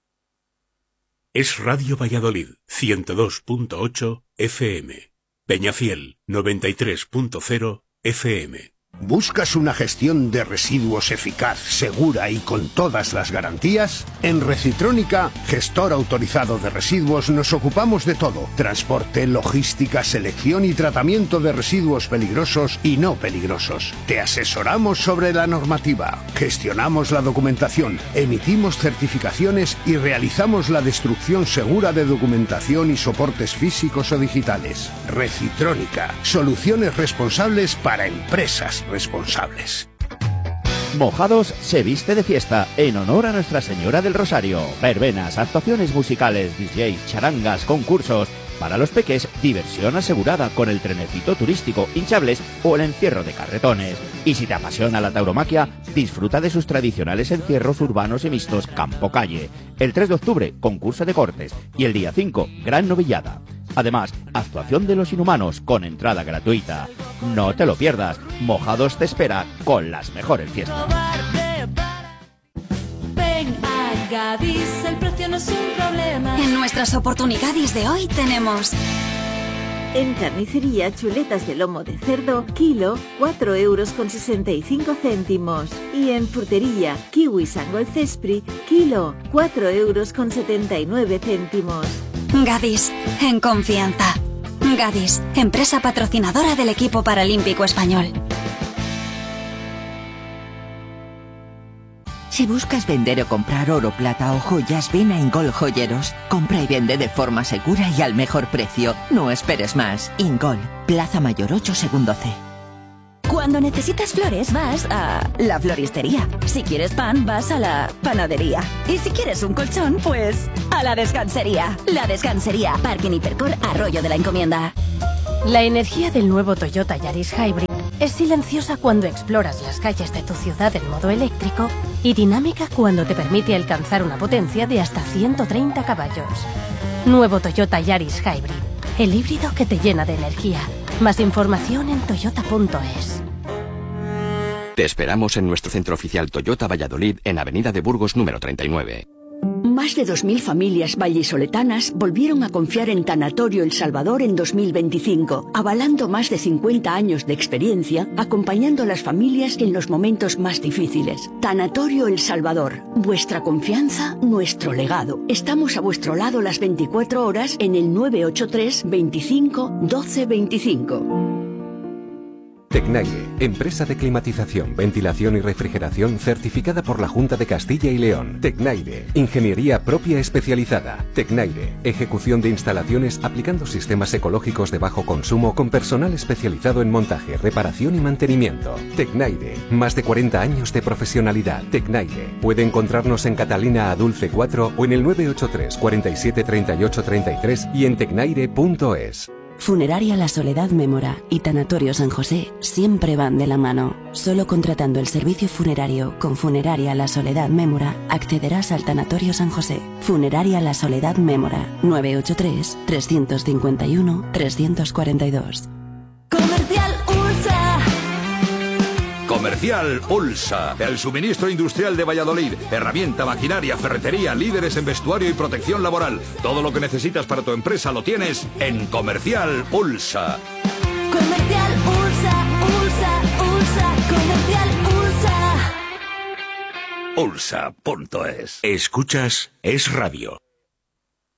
Speaker 8: Es Radio Valladolid, ciento dos punto ocho F M. Peñafiel, noventa y tres punto cero F M.
Speaker 14: ¿Buscas una gestión de residuos eficaz, segura y con todas las garantías? En Recitrónica, gestor autorizado de residuos, nos ocupamos de todo. Transporte, logística, selección y tratamiento de residuos peligrosos y no peligrosos. Te asesoramos sobre la normativa, gestionamos la documentación, emitimos certificaciones y realizamos la destrucción segura de documentación y soportes físicos o digitales. Recitrónica, soluciones responsables para empresas responsables.
Speaker 15: Mojados se viste de fiesta en honor a Nuestra Señora del Rosario. Verbenas, actuaciones musicales, D Js, charangas, concursos. Para los peques, diversión asegurada con el trenecito turístico, hinchables o el encierro de carretones. Y si te apasiona la tauromaquia, disfruta de sus tradicionales encierros urbanos y mixtos campo-calle. El tres de octubre, concurso de cortes. Y el día cinco, gran novillada. Además, actuación de los inhumanos con entrada gratuita. No te lo pierdas, Mojados te espera con las mejores fiestas.
Speaker 6: Ven a Gadis, el precio no es un problema.
Speaker 16: En nuestras oportunidades de hoy tenemos...
Speaker 17: En carnicería, chuletas de lomo de cerdo, kilo, cuatro euros con sesenta y cinco céntimos. Y en frutería, kiwi Sangol Cespri, kilo, cuatro euros con setenta y nueve céntimos.
Speaker 16: Gadis, en confianza. Gadis, empresa patrocinadora del equipo paralímpico español.
Speaker 4: Si buscas vender o comprar oro, plata o joyas, ven a Ingol Joyeros. Compra y vende de forma segura y al mejor precio. No esperes más. Ingol, Plaza Mayor ocho, segundo C.
Speaker 16: Cuando necesitas flores, vas a la floristería. Si quieres pan, vas a la panadería. Y si quieres un colchón, pues a la descansería. La Descansería, Parking Hipercor, Arroyo de la Encomienda.
Speaker 18: La energía del nuevo Toyota Yaris Hybrid es silenciosa cuando exploras las calles de tu ciudad en modo eléctrico y dinámica cuando te permite alcanzar una potencia de hasta ciento treinta caballos. Nuevo Toyota Yaris Hybrid, el híbrido que te llena de energía. Más información en toyota punto es.
Speaker 25: Te esperamos en nuestro centro oficial Toyota Valladolid en Avenida de Burgos número treinta y nueve.
Speaker 2: Más de dos mil familias vallisoletanas volvieron a confiar en Tanatorio El Salvador en dos mil veinticinco, avalando más de cincuenta años de experiencia, acompañando a las familias en los momentos más difíciles. Tanatorio El Salvador, vuestra confianza, nuestro legado. Estamos a vuestro lado las veinticuatro horas en el nueve ocho tres, veinticinco, doce veinticinco.
Speaker 22: Tecnaire, empresa de climatización, ventilación y refrigeración certificada por la Junta de Castilla y León. Tecnaire, ingeniería propia especializada. Tecnaire, ejecución de instalaciones aplicando sistemas ecológicos de bajo consumo con personal especializado en montaje, reparación y mantenimiento. Tecnaire, más de cuarenta años de profesionalidad. Tecnaire, puede encontrarnos en Catalina Adulce cuatro o en el nueve ocho tres, cuarenta y siete, treinta y ocho, treinta y tres y en tecnaire punto es.
Speaker 19: Funeraria La Soledad Mémora y Tanatorio San José siempre van de la mano. Solo contratando el servicio funerario con Funeraria La Soledad Mémora accederás al Tanatorio San José. Funeraria La Soledad Mémora, nueve ocho tres, tres cinco uno, tres cuatro dos.
Speaker 6: Comercial Ulsa.
Speaker 21: Comercial Ulsa, el suministro industrial de Valladolid. Herramienta, maquinaria, ferretería, líderes en vestuario y protección laboral. Todo lo que necesitas para tu empresa lo tienes en Comercial Ulsa.
Speaker 6: Comercial Ulsa, Ulsa, Ulsa, Comercial Ulsa.
Speaker 8: Ulsa punto es. Escuchas Es Radio.